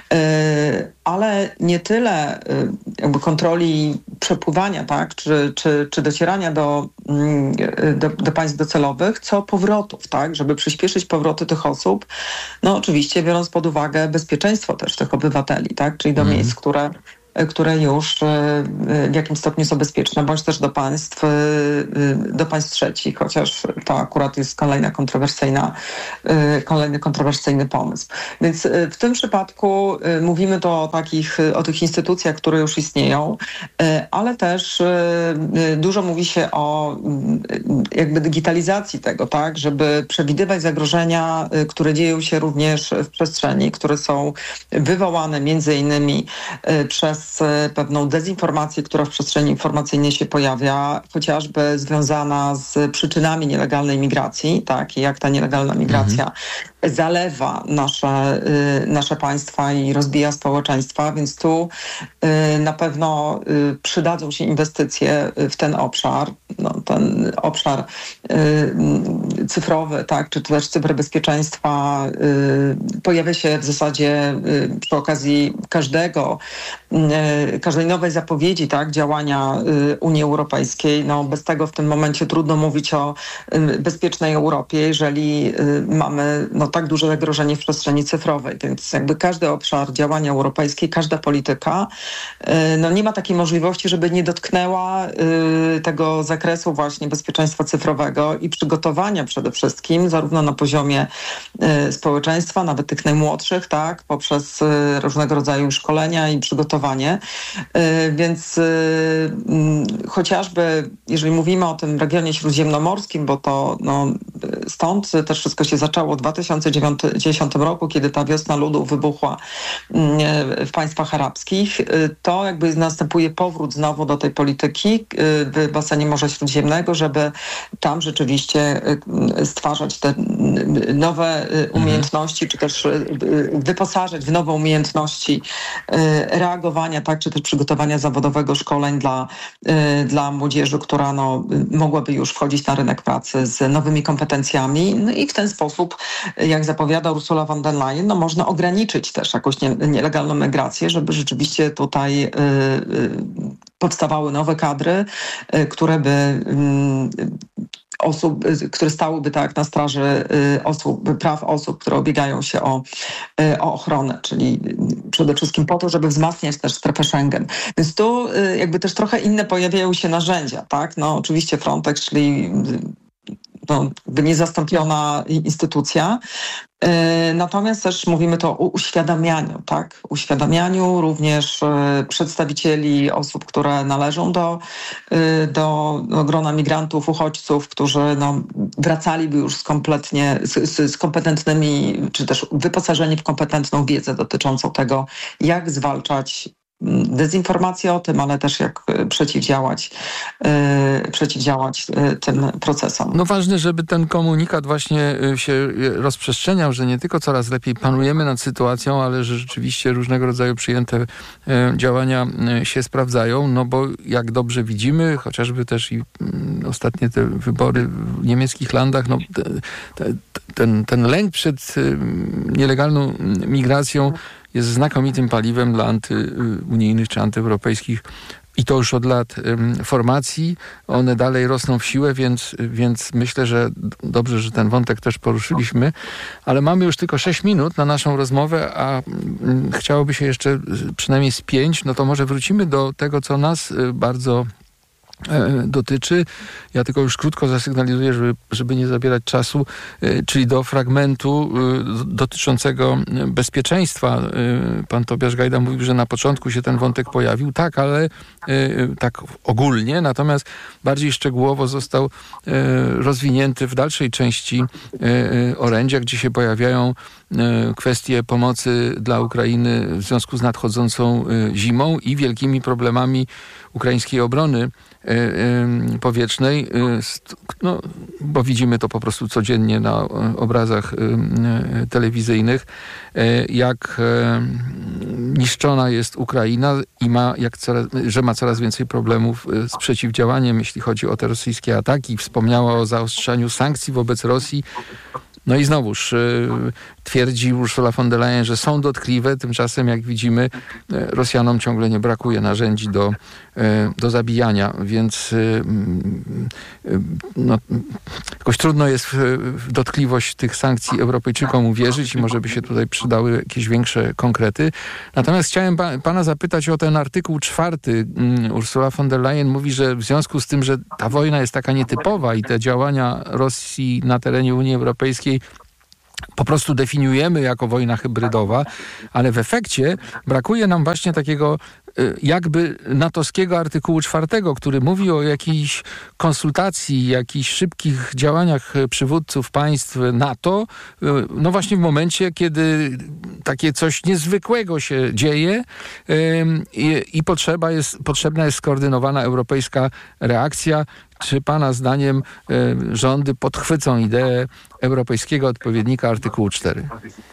ale nie tyle jakby kontroli przepływania, tak, czy docierania do państw docelowych, co powrotów, tak, żeby przyspieszyć powroty tych osób, no oczywiście biorąc pod uwagę bezpieczeństwo też tych obywateli, tak, czyli do miejsc, które już w jakimś stopniu są bezpieczne, bądź też do państw trzecich, chociaż to akurat jest kolejny kontrowersyjny pomysł. Więc w tym przypadku mówimy to o tych instytucjach, które już istnieją, ale też dużo mówi się o jakby digitalizacji tego, tak, żeby przewidywać zagrożenia, które dzieją się również w przestrzeni, które są wywołane między innymi przez pewną dezinformację, która w przestrzeni informacyjnej się pojawia, chociażby związana z przyczynami nielegalnej migracji, tak, i jak ta nielegalna migracja zalewa nasze państwa i rozbija społeczeństwa, więc tu na pewno przydadzą się inwestycje w ten obszar, ten obszar cyfrowy, tak, czy też cyberbezpieczeństwa pojawia się w zasadzie przy okazji każdej nowej zapowiedzi, tak, działania Unii Europejskiej. No, bez tego w tym momencie trudno mówić o bezpiecznej Europie, jeżeli mamy tak duże zagrożenie w przestrzeni cyfrowej. Więc jakby każdy obszar działania europejskiej, każda polityka nie ma takiej możliwości, żeby nie dotknęła tego zakresu właśnie bezpieczeństwa cyfrowego i przygotowania przede wszystkim zarówno na poziomie społeczeństwa, nawet tych najmłodszych, tak, poprzez różnego rodzaju szkolenia i przygotowanie. Więc chociażby jeżeli mówimy o tym regionie śródziemnomorskim, bo to stąd też wszystko się zaczęło w 2010 roku, kiedy ta wiosna ludów wybuchła w państwach arabskich, to jakby następuje powrót znowu do tej polityki w basenie Morza Śródziemnego, żeby tam rzeczywiście stwarzać te nowe umiejętności, czy też wyposażać w nowe umiejętności reagowania, tak, czy też przygotowania zawodowego szkoleń dla młodzieży, która mogłaby już wchodzić na rynek pracy z nowymi kompetencjami. No i w ten sposób, jak zapowiada Ursula von der Leyen, można ograniczyć też jakąś nielegalną migrację, żeby rzeczywiście tutaj powstawały nowe kadry, które stałyby tak na straży praw osób, które ubiegają się o ochronę, czyli przede wszystkim po to, żeby wzmacniać też strefę Schengen. Więc tu jakby też trochę inne pojawiają się narzędzia, tak? Oczywiście Frontex, czyli niezastąpiona instytucja. Natomiast też mówimy to o uświadamianiu, tak? Uświadamianiu również przedstawicieli osób, które należą do grona migrantów, uchodźców, którzy wracaliby już z kompetentnymi, czy też wyposażeni w kompetentną wiedzę dotyczącą tego, jak zwalczać dezinformację o tym, ale też jak przeciwdziałać tym procesom.
Ważne, żeby ten komunikat właśnie się rozprzestrzeniał, że nie tylko coraz lepiej panujemy nad sytuacją, ale że rzeczywiście różnego rodzaju przyjęte działania się sprawdzają, bo jak dobrze widzimy, chociażby też i ostatnie te wybory w niemieckich landach, ten lęk przed nielegalną migracją jest znakomitym paliwem dla antyunijnych czy antyeuropejskich i to już od lat formacji. One dalej rosną w siłę, więc myślę, że dobrze, że ten wątek też poruszyliśmy. Ale mamy już tylko 6 minut na naszą rozmowę, a chciałoby się jeszcze przynajmniej z 5. No to może wrócimy do tego, co nas bardzo dotyczy. Ja tylko już krótko zasygnalizuję, żeby nie zabierać czasu, czyli do fragmentu dotyczącego bezpieczeństwa. Pan Tobiasz Gajda mówił, że na początku się ten wątek pojawił. Tak, ale tak ogólnie. Natomiast bardziej szczegółowo został rozwinięty w dalszej części orędzia, gdzie się pojawiają kwestie pomocy dla Ukrainy w związku z nadchodzącą zimą i wielkimi problemami ukraińskiej obrony powietrznej, no, bo widzimy to po prostu codziennie na obrazach telewizyjnych, jak niszczona jest Ukraina i że ma coraz więcej problemów z przeciwdziałaniem, jeśli chodzi o te rosyjskie ataki. Wspomniała o zaostrzaniu sankcji wobec Rosji. No i znowuż twierdzi Ursula von der Leyen, że są dotkliwe, tymczasem jak widzimy Rosjanom ciągle nie brakuje narzędzi do zabijania, więc no, jakoś trudno jest w dotkliwość tych sankcji Europejczykom uwierzyć i może by się tutaj przydały jakieś większe konkrety. Natomiast chciałem pana zapytać o ten artykuł 4. Ursula von der Leyen mówi, że w związku z tym, że ta wojna jest taka nietypowa i te działania Rosji na terenie Unii Europejskiej po prostu definiujemy jako wojna hybrydowa, ale w efekcie brakuje nam właśnie takiego jakby natowskiego artykułu 4, który mówi o jakiejś konsultacji, jakichś szybkich działaniach przywódców państw NATO, no właśnie w momencie, kiedy takie coś niezwykłego się dzieje i potrzebna jest skoordynowana europejska reakcja. Czy pana zdaniem rządy podchwycą ideę europejskiego odpowiednika artykułu 4?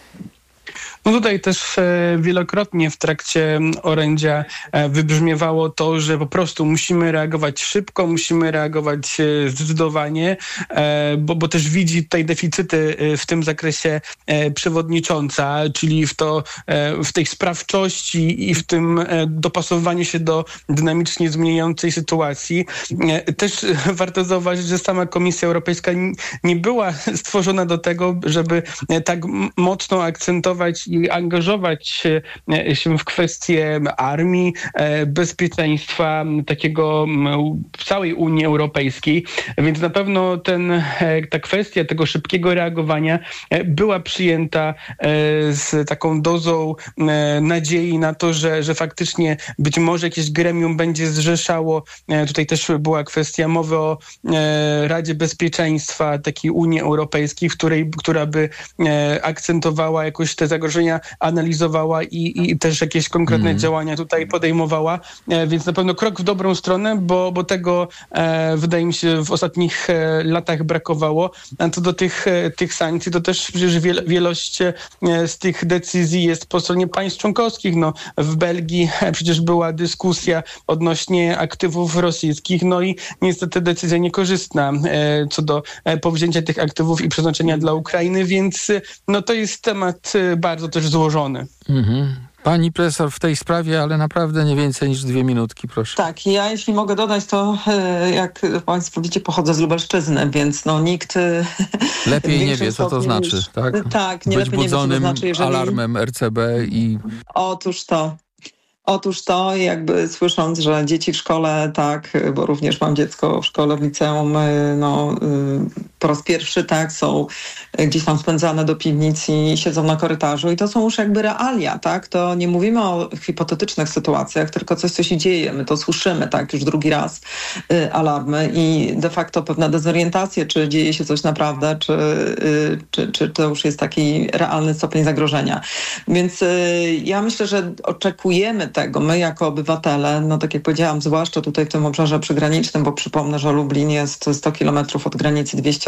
No tutaj też wielokrotnie w trakcie orędzia wybrzmiewało to, że po prostu musimy reagować szybko, musimy reagować zdecydowanie, bo też widzi tutaj deficyty w tym zakresie przewodnicząca, czyli w tej sprawczości i w tym dopasowywaniu się do dynamicznie zmieniającej sytuacji. Też warto zauważyć, że sama Komisja Europejska nie była stworzona do tego, żeby tak mocno akcentować i angażować się w kwestie armii, bezpieczeństwa takiego w całej Unii Europejskiej. Więc na pewno ta kwestia tego szybkiego reagowania była przyjęta z taką dozą nadziei na to, że faktycznie być może jakieś gremium będzie zrzeszało. Tutaj też była kwestia mowy o Radzie Bezpieczeństwa takiej Unii Europejskiej, która by akcentowała jakoś te zagrożenia, analizowała i też jakieś konkretne działania tutaj podejmowała, więc na pewno krok w dobrą stronę, bo tego wydaje mi się w ostatnich latach brakowało. A co do tych sankcji, to też przecież wielość z tych decyzji jest po stronie państw członkowskich. No, w Belgii przecież była dyskusja odnośnie aktywów rosyjskich, no i niestety decyzja niekorzystna co do powzięcia tych aktywów i przeznaczenia dla Ukrainy, więc no to jest temat bardzo też złożony.
Pani profesor w tej sprawie, ale naprawdę nie więcej niż 2 minutki, proszę.
Tak, ja jeśli mogę dodać, to jak państwo wiecie, pochodzę z Lubelszczyzny, więc no nikt...
Lepiej nie wie, co to znaczy, tak?
Tak, nie
być
lepiej
budzonym
nie wie, co to znaczy, jeżeli...
alarmem RCB i...
Otóż to, jakby słysząc, że dzieci w szkole, tak, bo również mam dziecko w szkole, w liceum, no po raz pierwszy, tak, są gdzieś tam spędzane do piwnicy i siedzą na korytarzu i to są już jakby realia, tak, to nie mówimy o hipotetycznych sytuacjach, tylko coś, co się dzieje, my to słyszymy, tak, już drugi raz alarmy i de facto pewna dezorientacja, czy dzieje się coś naprawdę, czy to już jest taki realny stopień zagrożenia. Więc ja myślę, że oczekujemy tego, my jako obywatele, no tak jak powiedziałam, zwłaszcza tutaj w tym obszarze przygranicznym, bo przypomnę, że Lublin jest 100 kilometrów od granicy, 200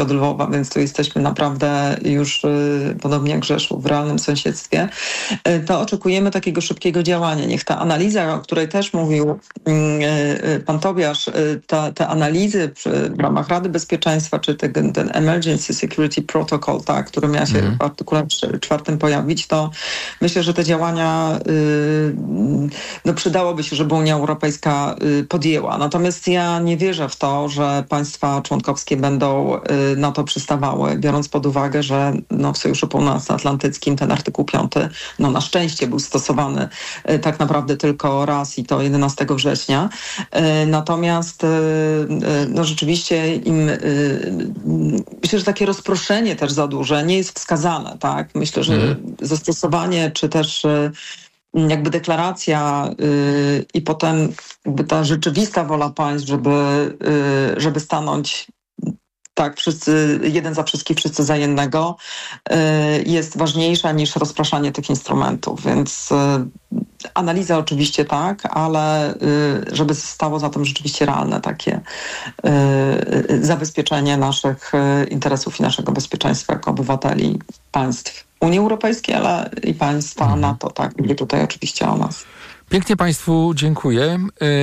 od Lwowa, więc tu jesteśmy naprawdę już podobnie jak Rzeszów w realnym sąsiedztwie, to oczekujemy takiego szybkiego działania. Niech ta analiza, o której też mówił pan Tobiasz, te analizy w ramach Rady Bezpieczeństwa, czy ten Emergency Security Protocol, który miał się w artykule 4 pojawić, to myślę, że te działania przydałoby się, żeby Unia Europejska podjęła. Natomiast ja nie wierzę w to, że państwa członkowskie będą na to przystawały, biorąc pod uwagę, że w Sojuszu Północnoatlantyckim ten artykuł 5 na szczęście był stosowany tak naprawdę tylko raz i to 11 września. Natomiast rzeczywiście myślę, że takie rozproszenie też za duże nie jest wskazane. Tak? Myślę, że zastosowanie czy też jakby deklaracja i potem jakby ta rzeczywista wola państw, żeby stanąć tak, wszyscy, jeden za wszystkich, wszyscy za jednego, jest ważniejsza niż rozpraszanie tych instrumentów. Więc analiza oczywiście tak, ale żeby stało za tym rzeczywiście realne takie zabezpieczenie naszych interesów i naszego bezpieczeństwa jako obywateli państw Unii Europejskiej, ale i państwa NATO, tak, mówię tutaj oczywiście o nas.
Pięknie Państwu dziękuję.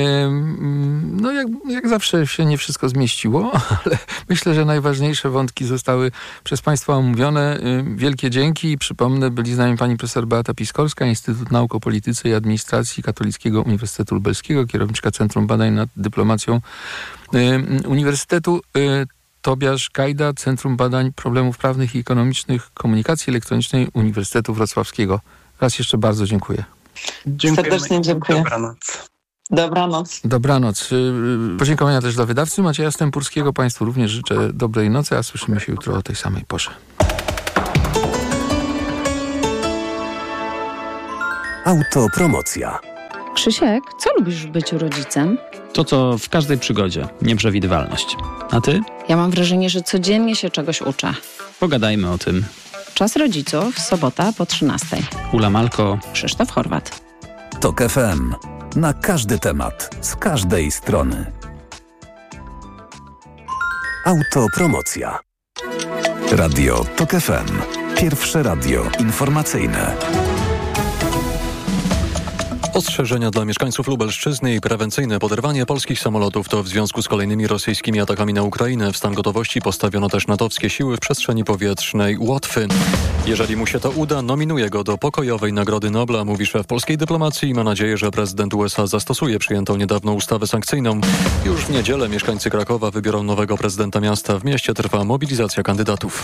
Jak zawsze się nie wszystko zmieściło, ale myślę, że najważniejsze wątki zostały przez Państwa omówione. Wielkie dzięki. Przypomnę, byli z nami pani profesor Beata Piskorska, Instytut Nauk o Polityce i Administracji Katolickiego Uniwersytetu Lubelskiego, kierowniczka Centrum Badań nad Dyplomacją Uniwersytetu. Tobiasz Gajda, Centrum Badań Problemów Prawnych i Ekonomicznych Komunikacji Elektronicznej Uniwersytetu Wrocławskiego. Raz jeszcze bardzo dziękuję.
Serdecznie dziękuję.
Dobranoc.
Dobranoc. Podziękowania też dla wydawcy Macieja Stępurskiego. Państwu również życzę dobrej nocy, a słyszymy się jutro o tej samej porze.
Autopromocja.
Krzysiek, co lubisz w byciu rodzicem?
To, co w każdej przygodzie. Nieprzewidywalność. A ty?
Ja mam wrażenie, że codziennie się czegoś uczę.
Pogadajmy o tym.
Czas rodziców, sobota po 13:00.
Ula Malko.
Krzysztof Horwat.
TOK FM. Na każdy temat, z każdej strony. Autopromocja. Radio TOK FM. Pierwsze radio informacyjne.
Ostrzeżenia dla mieszkańców Lubelszczyzny i prewencyjne poderwanie polskich samolotów to w związku z kolejnymi rosyjskimi atakami na Ukrainę. W stan gotowości postawiono też natowskie siły w przestrzeni powietrznej Łotwy. Jeżeli mu się to uda, nominuje go do pokojowej Nagrody Nobla, mówi szef polskiej dyplomacji i ma nadzieję, że prezydent USA zastosuje przyjętą niedawno ustawę sankcyjną. Już w niedzielę mieszkańcy Krakowa wybiorą nowego prezydenta miasta. W mieście trwa mobilizacja kandydatów.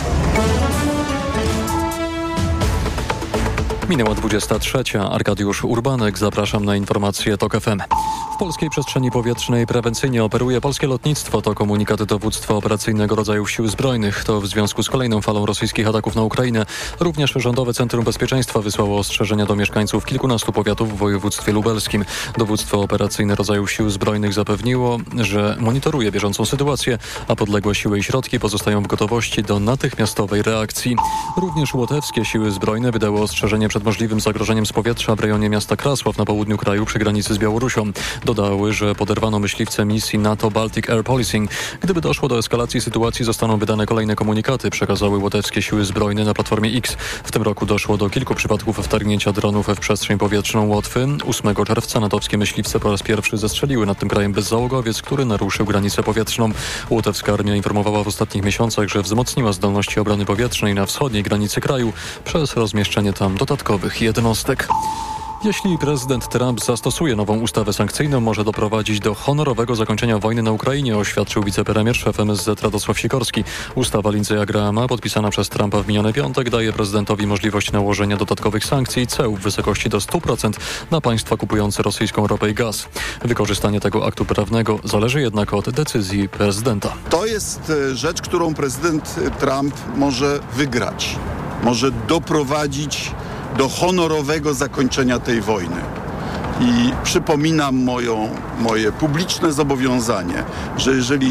Minęła 23. Arkadiusz Urbanek. Zapraszam na informacje TOK FM. W polskiej przestrzeni powietrznej prewencyjnie operuje polskie lotnictwo. To komunikat dowództwa operacyjnego rodzajów sił zbrojnych. To w związku z kolejną falą rosyjskich ataków na Ukrainę. Również Rządowe Centrum Bezpieczeństwa wysłało ostrzeżenia do mieszkańców kilkunastu powiatów w województwie lubelskim. Dowództwo operacyjne rodzajów sił zbrojnych zapewniło, że monitoruje bieżącą sytuację, a podległe siły i środki pozostają w gotowości do natychmiastowej reakcji. Również łotewskie siły zbrojne wydały ostrzeżenie przed możliwym zagrożeniem z powietrza w rejonie miasta Krasław na południu kraju przy granicy z Białorusią. Dodały, że poderwano myśliwce misji NATO Baltic Air Policing. Gdyby doszło do eskalacji sytuacji, zostaną wydane kolejne komunikaty, przekazały łotewskie siły zbrojne na Platformie X. W tym roku doszło do kilku przypadków wtargnięcia dronów w przestrzeń powietrzną Łotwy. 8 czerwca natowskie myśliwce po raz pierwszy zestrzeliły nad tym krajem bezzałogowiec, który naruszył granicę powietrzną. Łotewska armia informowała w ostatnich miesiącach, że wzmocniła zdolności obrony powietrznej na wschodniej granicy kraju przez rozmieszczenie tam dodatkowych jednostek. Jeśli prezydent Trump zastosuje nową ustawę sankcyjną, może doprowadzić do honorowego zakończenia wojny na Ukrainie, oświadczył wicepremier szef MSZ Radosław Sikorski. Ustawa Lindsey'a Grahama, podpisana przez Trumpa w miniony piątek, daje prezydentowi możliwość nałożenia dodatkowych sankcji i ceł w wysokości do 100% na państwa kupujące rosyjską ropę i gaz. Wykorzystanie tego aktu prawnego zależy jednak od decyzji prezydenta.
To jest rzecz, którą prezydent Trump może wygrać. Może doprowadzić do honorowego zakończenia tej wojny. I przypominam moje publiczne zobowiązanie, że jeżeli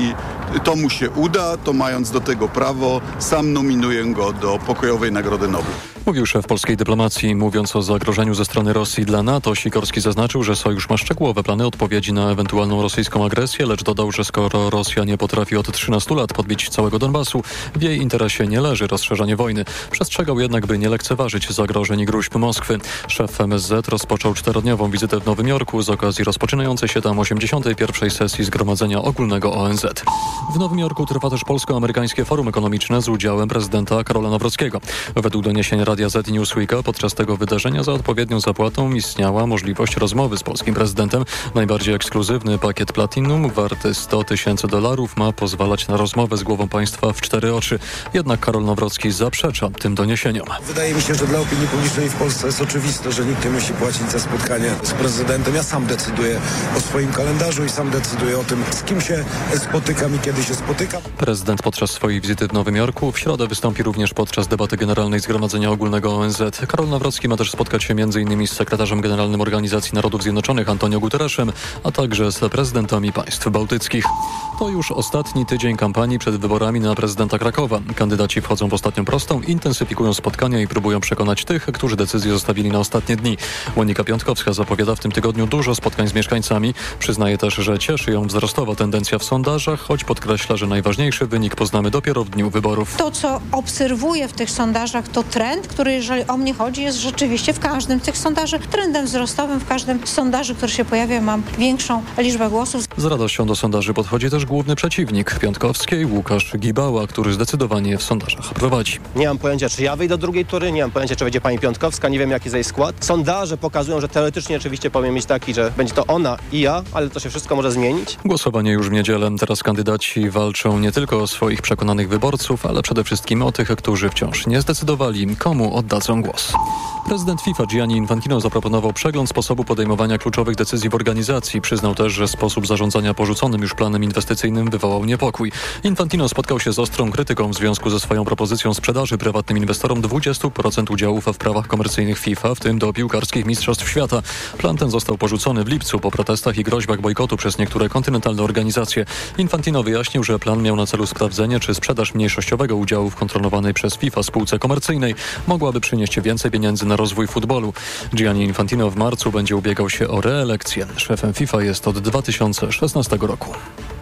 to mu się uda, to mając do tego prawo, sam nominuję go do Pokojowej Nagrody Nobla.
Mówił szef polskiej dyplomacji. Mówiąc o zagrożeniu ze strony Rosji dla NATO, Sikorski zaznaczył, że sojusz ma szczegółowe plany odpowiedzi na ewentualną rosyjską agresję, lecz dodał, że skoro Rosja nie potrafi od 13 lat podbić całego Donbasu, w jej interesie nie leży rozszerzanie wojny. Przestrzegał jednak, by nie lekceważyć zagrożeń i gruźb Moskwy. Szef MSZ rozpoczął 4-dniową wizytę w Nowym Jorku z okazji rozpoczynającej się tam 81. sesji Zgromadzenia Ogólnego ONZ. W Nowym Jorku trwa też polsko-amerykańskie forum ekonomiczne z udziałem prezydenta Karola Nawrockiego. Według doniesień Radia Z i Newsweeka podczas tego wydarzenia za odpowiednią zapłatą istniała możliwość rozmowy z polskim prezydentem. Najbardziej ekskluzywny pakiet Platinum warty $100,000 ma pozwalać na rozmowę z głową państwa w 4 oczy. Jednak Karol Nawrocki zaprzecza tym doniesieniom.
Wydaje mi się, że dla opinii publicznej w Polsce jest oczywiste, że nikt nie musi płacić za spotkanie z prezydentem. Ja sam decyduję o swoim kalendarzu i sam decyduję o tym, z kim się spotykam i kiedy się spotykam.
Prezydent podczas swojej wizyty w Nowym Jorku w środę wystąpi również podczas debaty generalnej Zgromadzenia Ogólnego ONZ. Karol Nawrocki ma też spotkać się m.in. z sekretarzem generalnym Organizacji Narodów Zjednoczonych Antonio Guterresem, a także z prezydentami państw bałtyckich. To już ostatni tydzień kampanii przed wyborami na prezydenta Krakowa. Kandydaci wchodzą w ostatnią prostą, intensyfikują spotkania i próbują przekonać tych, którzy decyzję zostawili na ostatnie dni. Monika Piątkowska zapowiada w tym tygodniu dużo spotkań z mieszkańcami. Przyznaje też, że cieszy ją wzrostowa tendencja w sondażach, choć podkreśla, że najważniejszy wynik poznamy dopiero w dniu wyborów.
To, co obserwuję w tych sondażach, to trend, który, jeżeli o mnie chodzi, jest rzeczywiście w każdym z tych sondaży trendem wzrostowym. W każdym sondażu, który się pojawia, mam większą liczbę głosów.
Z radością do sondaży podchodzi też główny przeciwnik Piątkowskiej, Łukasz Gibała, który zdecydowanie w sondażach prowadzi.
Nie mam pojęcia, czy ja wyjdę do drugiej tury, nie mam pojęcia, czy będzie pani Piątkowska, nie wiem, jaki jest jej skład. Sondaże pokazują, że teoretycznie oczywiście powinien mieć taki, że będzie to ona i ja, ale to się wszystko może zmienić.
Głosowanie już w niedzielę. Teraz kandydaci walczą nie tylko o swoich przekonanych wyborców, ale przede wszystkim o tych, którzy wciąż nie zdecydowali, komu oddadzą głos. Prezydent FIFA Gianni Infantino zaproponował przegląd sposobu podejmowania kluczowych decyzji w organizacji. Przyznał też, że sposób zarządzania porzuconym już planem inwestycyjnym wywołał niepokój. Infantino spotkał się z ostrą krytyką w związku ze swoją propozycją sprzedaży prywatnym inwestorom 20% udziałów w prawach komercyjnych FIFA, w tym do piłkarskich mistrzostw świata. Plan ten został porzucony w lipcu po protestach i groźbach bojkotu przez niektóre kontynentalne organizacje. Infantino wyjaśnił, że plan miał na celu sprawdzenie, czy sprzedaż mniejszościowego udziału w kontrolowanej przez FIFA spółce komercyjnej mogłaby przynieść więcej pieniędzy na rozwój futbolu. Gianni Infantino w marcu będzie ubiegał się o reelekcję. Szefem FIFA jest od 2016 roku.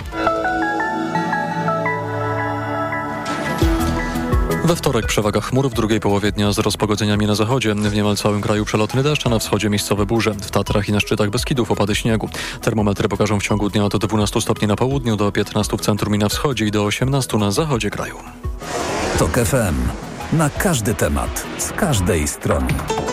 We wtorek przewaga chmur, w drugiej połowie dnia z rozpogodzeniami na zachodzie. W niemal całym kraju przelotny deszcz, a na wschodzie miejscowe burze. W Tatrach i na szczytach Beskidów opady śniegu. Termometry pokażą w ciągu dnia od 12 stopni na południu, do 15 w centrum i na wschodzie i do 18 na zachodzie kraju.
TOK FM. Na każdy temat, z każdej strony.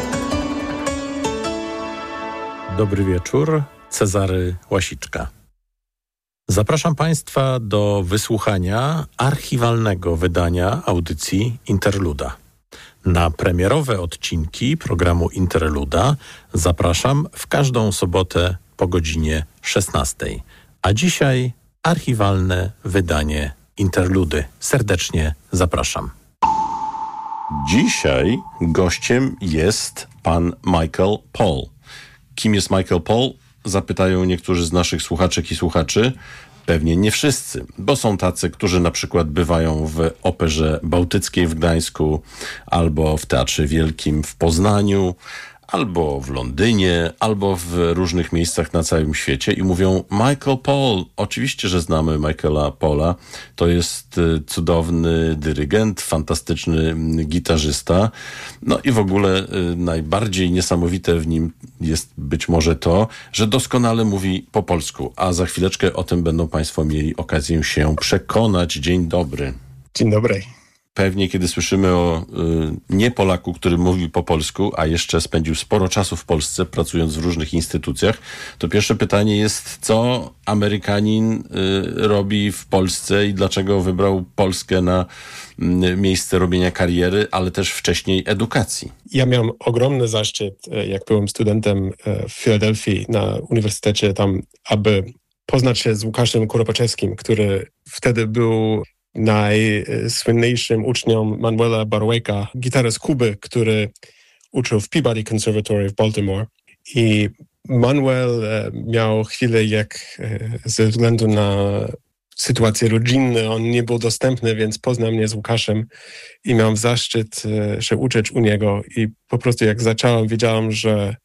Dobry wieczór, Cezary Łasiczka. Zapraszam Państwa do wysłuchania archiwalnego wydania audycji Interluda. Na premierowe odcinki programu Interluda zapraszam w każdą sobotę po godzinie 16. A dzisiaj archiwalne wydanie Interludy. Serdecznie zapraszam. Dzisiaj gościem jest pan Michael Paul. Kim jest Michael Paul? Zapytają niektórzy z naszych słuchaczek i słuchaczy. Pewnie nie wszyscy, bo są tacy, którzy na przykład bywają w Operze Bałtyckiej w Gdańsku, albo w Teatrze Wielkim w Poznaniu, albo w Londynie, albo w różnych miejscach na całym świecie i mówią: Michael Paul. Oczywiście, że znamy Michaela Paula. To jest cudowny dyrygent, fantastyczny gitarzysta. No i w ogóle najbardziej niesamowite w nim jest być może to, że doskonale mówi po polsku. A za chwileczkę o tym będą Państwo mieli okazję się przekonać. Dzień dobry.
Dzień dobry.
Pewnie kiedy słyszymy o nie-Polaku, który mówi po polsku, a jeszcze spędził sporo czasu w Polsce, pracując w różnych instytucjach, to pierwsze pytanie jest, co Amerykanin robi w Polsce i dlaczego wybrał Polskę na miejsce robienia kariery, ale też wcześniej edukacji.
Ja miałem ogromny zaszczyt, jak byłem studentem w Filadelfii na uniwersytecie tam, aby poznać się z Łukaszem Kuropaczewskim, który wtedy był najsłynniejszym uczniom Manuela Barłejka, gitary z Kuby, który uczył w Peabody Conservatory w Baltimore. I Manuel miał chwilę, jak ze względu na sytuacje rodzinne, on nie był dostępny, więc poznał mnie z Łukaszem i miałem zaszczyt się uczyć u niego i po prostu jak zacząłem, wiedziałem, że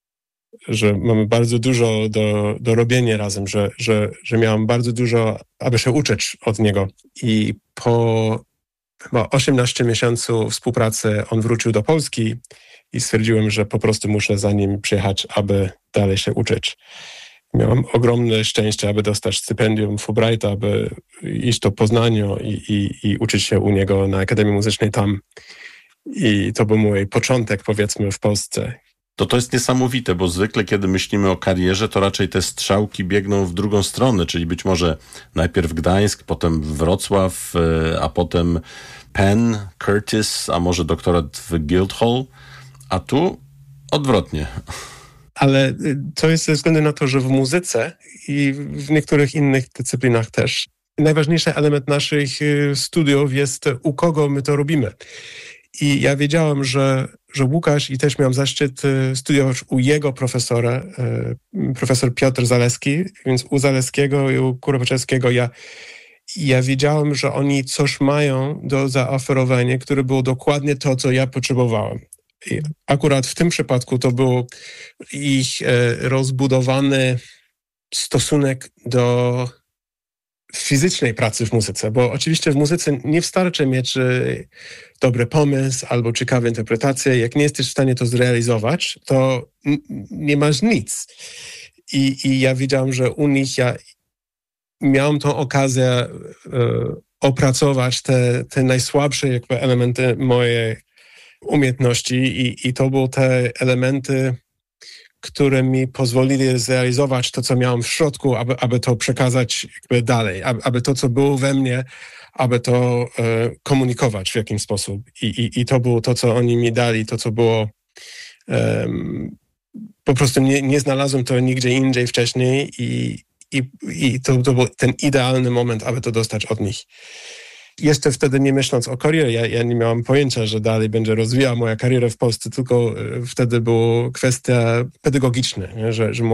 mamy bardzo dużo do robienia razem, że miałem bardzo dużo, aby się uczyć od niego. I po chyba 18 miesięcy współpracy on wrócił do Polski i stwierdziłem, że po prostu muszę za nim przyjechać, aby dalej się uczyć. Miałem ogromne szczęście, aby dostać stypendium Fulbrighta, aby iść do Poznania i uczyć się u niego na Akademii Muzycznej tam. I to był mój początek, powiedzmy, w Polsce.
To jest niesamowite, bo zwykle, kiedy myślimy o karierze, to raczej te strzałki biegną w drugą stronę, czyli być może najpierw Gdańsk, potem Wrocław, a potem Penn, Curtis, a może doktorat w Guildhall, a tu odwrotnie.
Ale to jest ze względu na to, że w muzyce i w niektórych innych dyscyplinach też najważniejszy element naszych studiów jest, u kogo my to robimy. I ja wiedziałem, że Łukasz, i też miałem zaszczyt studiować u jego profesora, profesor Piotr Zaleski, więc u Zaleskiego i u Kuropaczewskiego ja wiedziałem, że oni coś mają do zaoferowania, które było dokładnie to, co ja potrzebowałem. I akurat w tym przypadku to był ich rozbudowany stosunek do fizycznej pracy w muzyce, bo oczywiście w muzyce nie wystarczy mieć dobry pomysł albo ciekawe interpretacje. Jak nie jesteś w stanie to zrealizować, to nie masz nic. I ja widziałem, że u nich ja miałem tą okazję opracować te najsłabsze jakby elementy mojej umiejętności i to były te elementy, które mi pozwolili zrealizować to, co miałem w środku, aby to przekazać jakby dalej, aby to, co było we mnie, aby to komunikować w jakiś sposób. I to było to, co oni mi dali, to, co było po prostu nie znalazłem to nigdzie indziej wcześniej i to był ten idealny moment, aby to dostać od nich. Jeszcze wtedy nie myśląc o karierze, ja nie miałem pojęcia, że dalej będzie rozwijała moja kariera w Polsce, tylko wtedy była kwestia pedagogiczna, nie? Że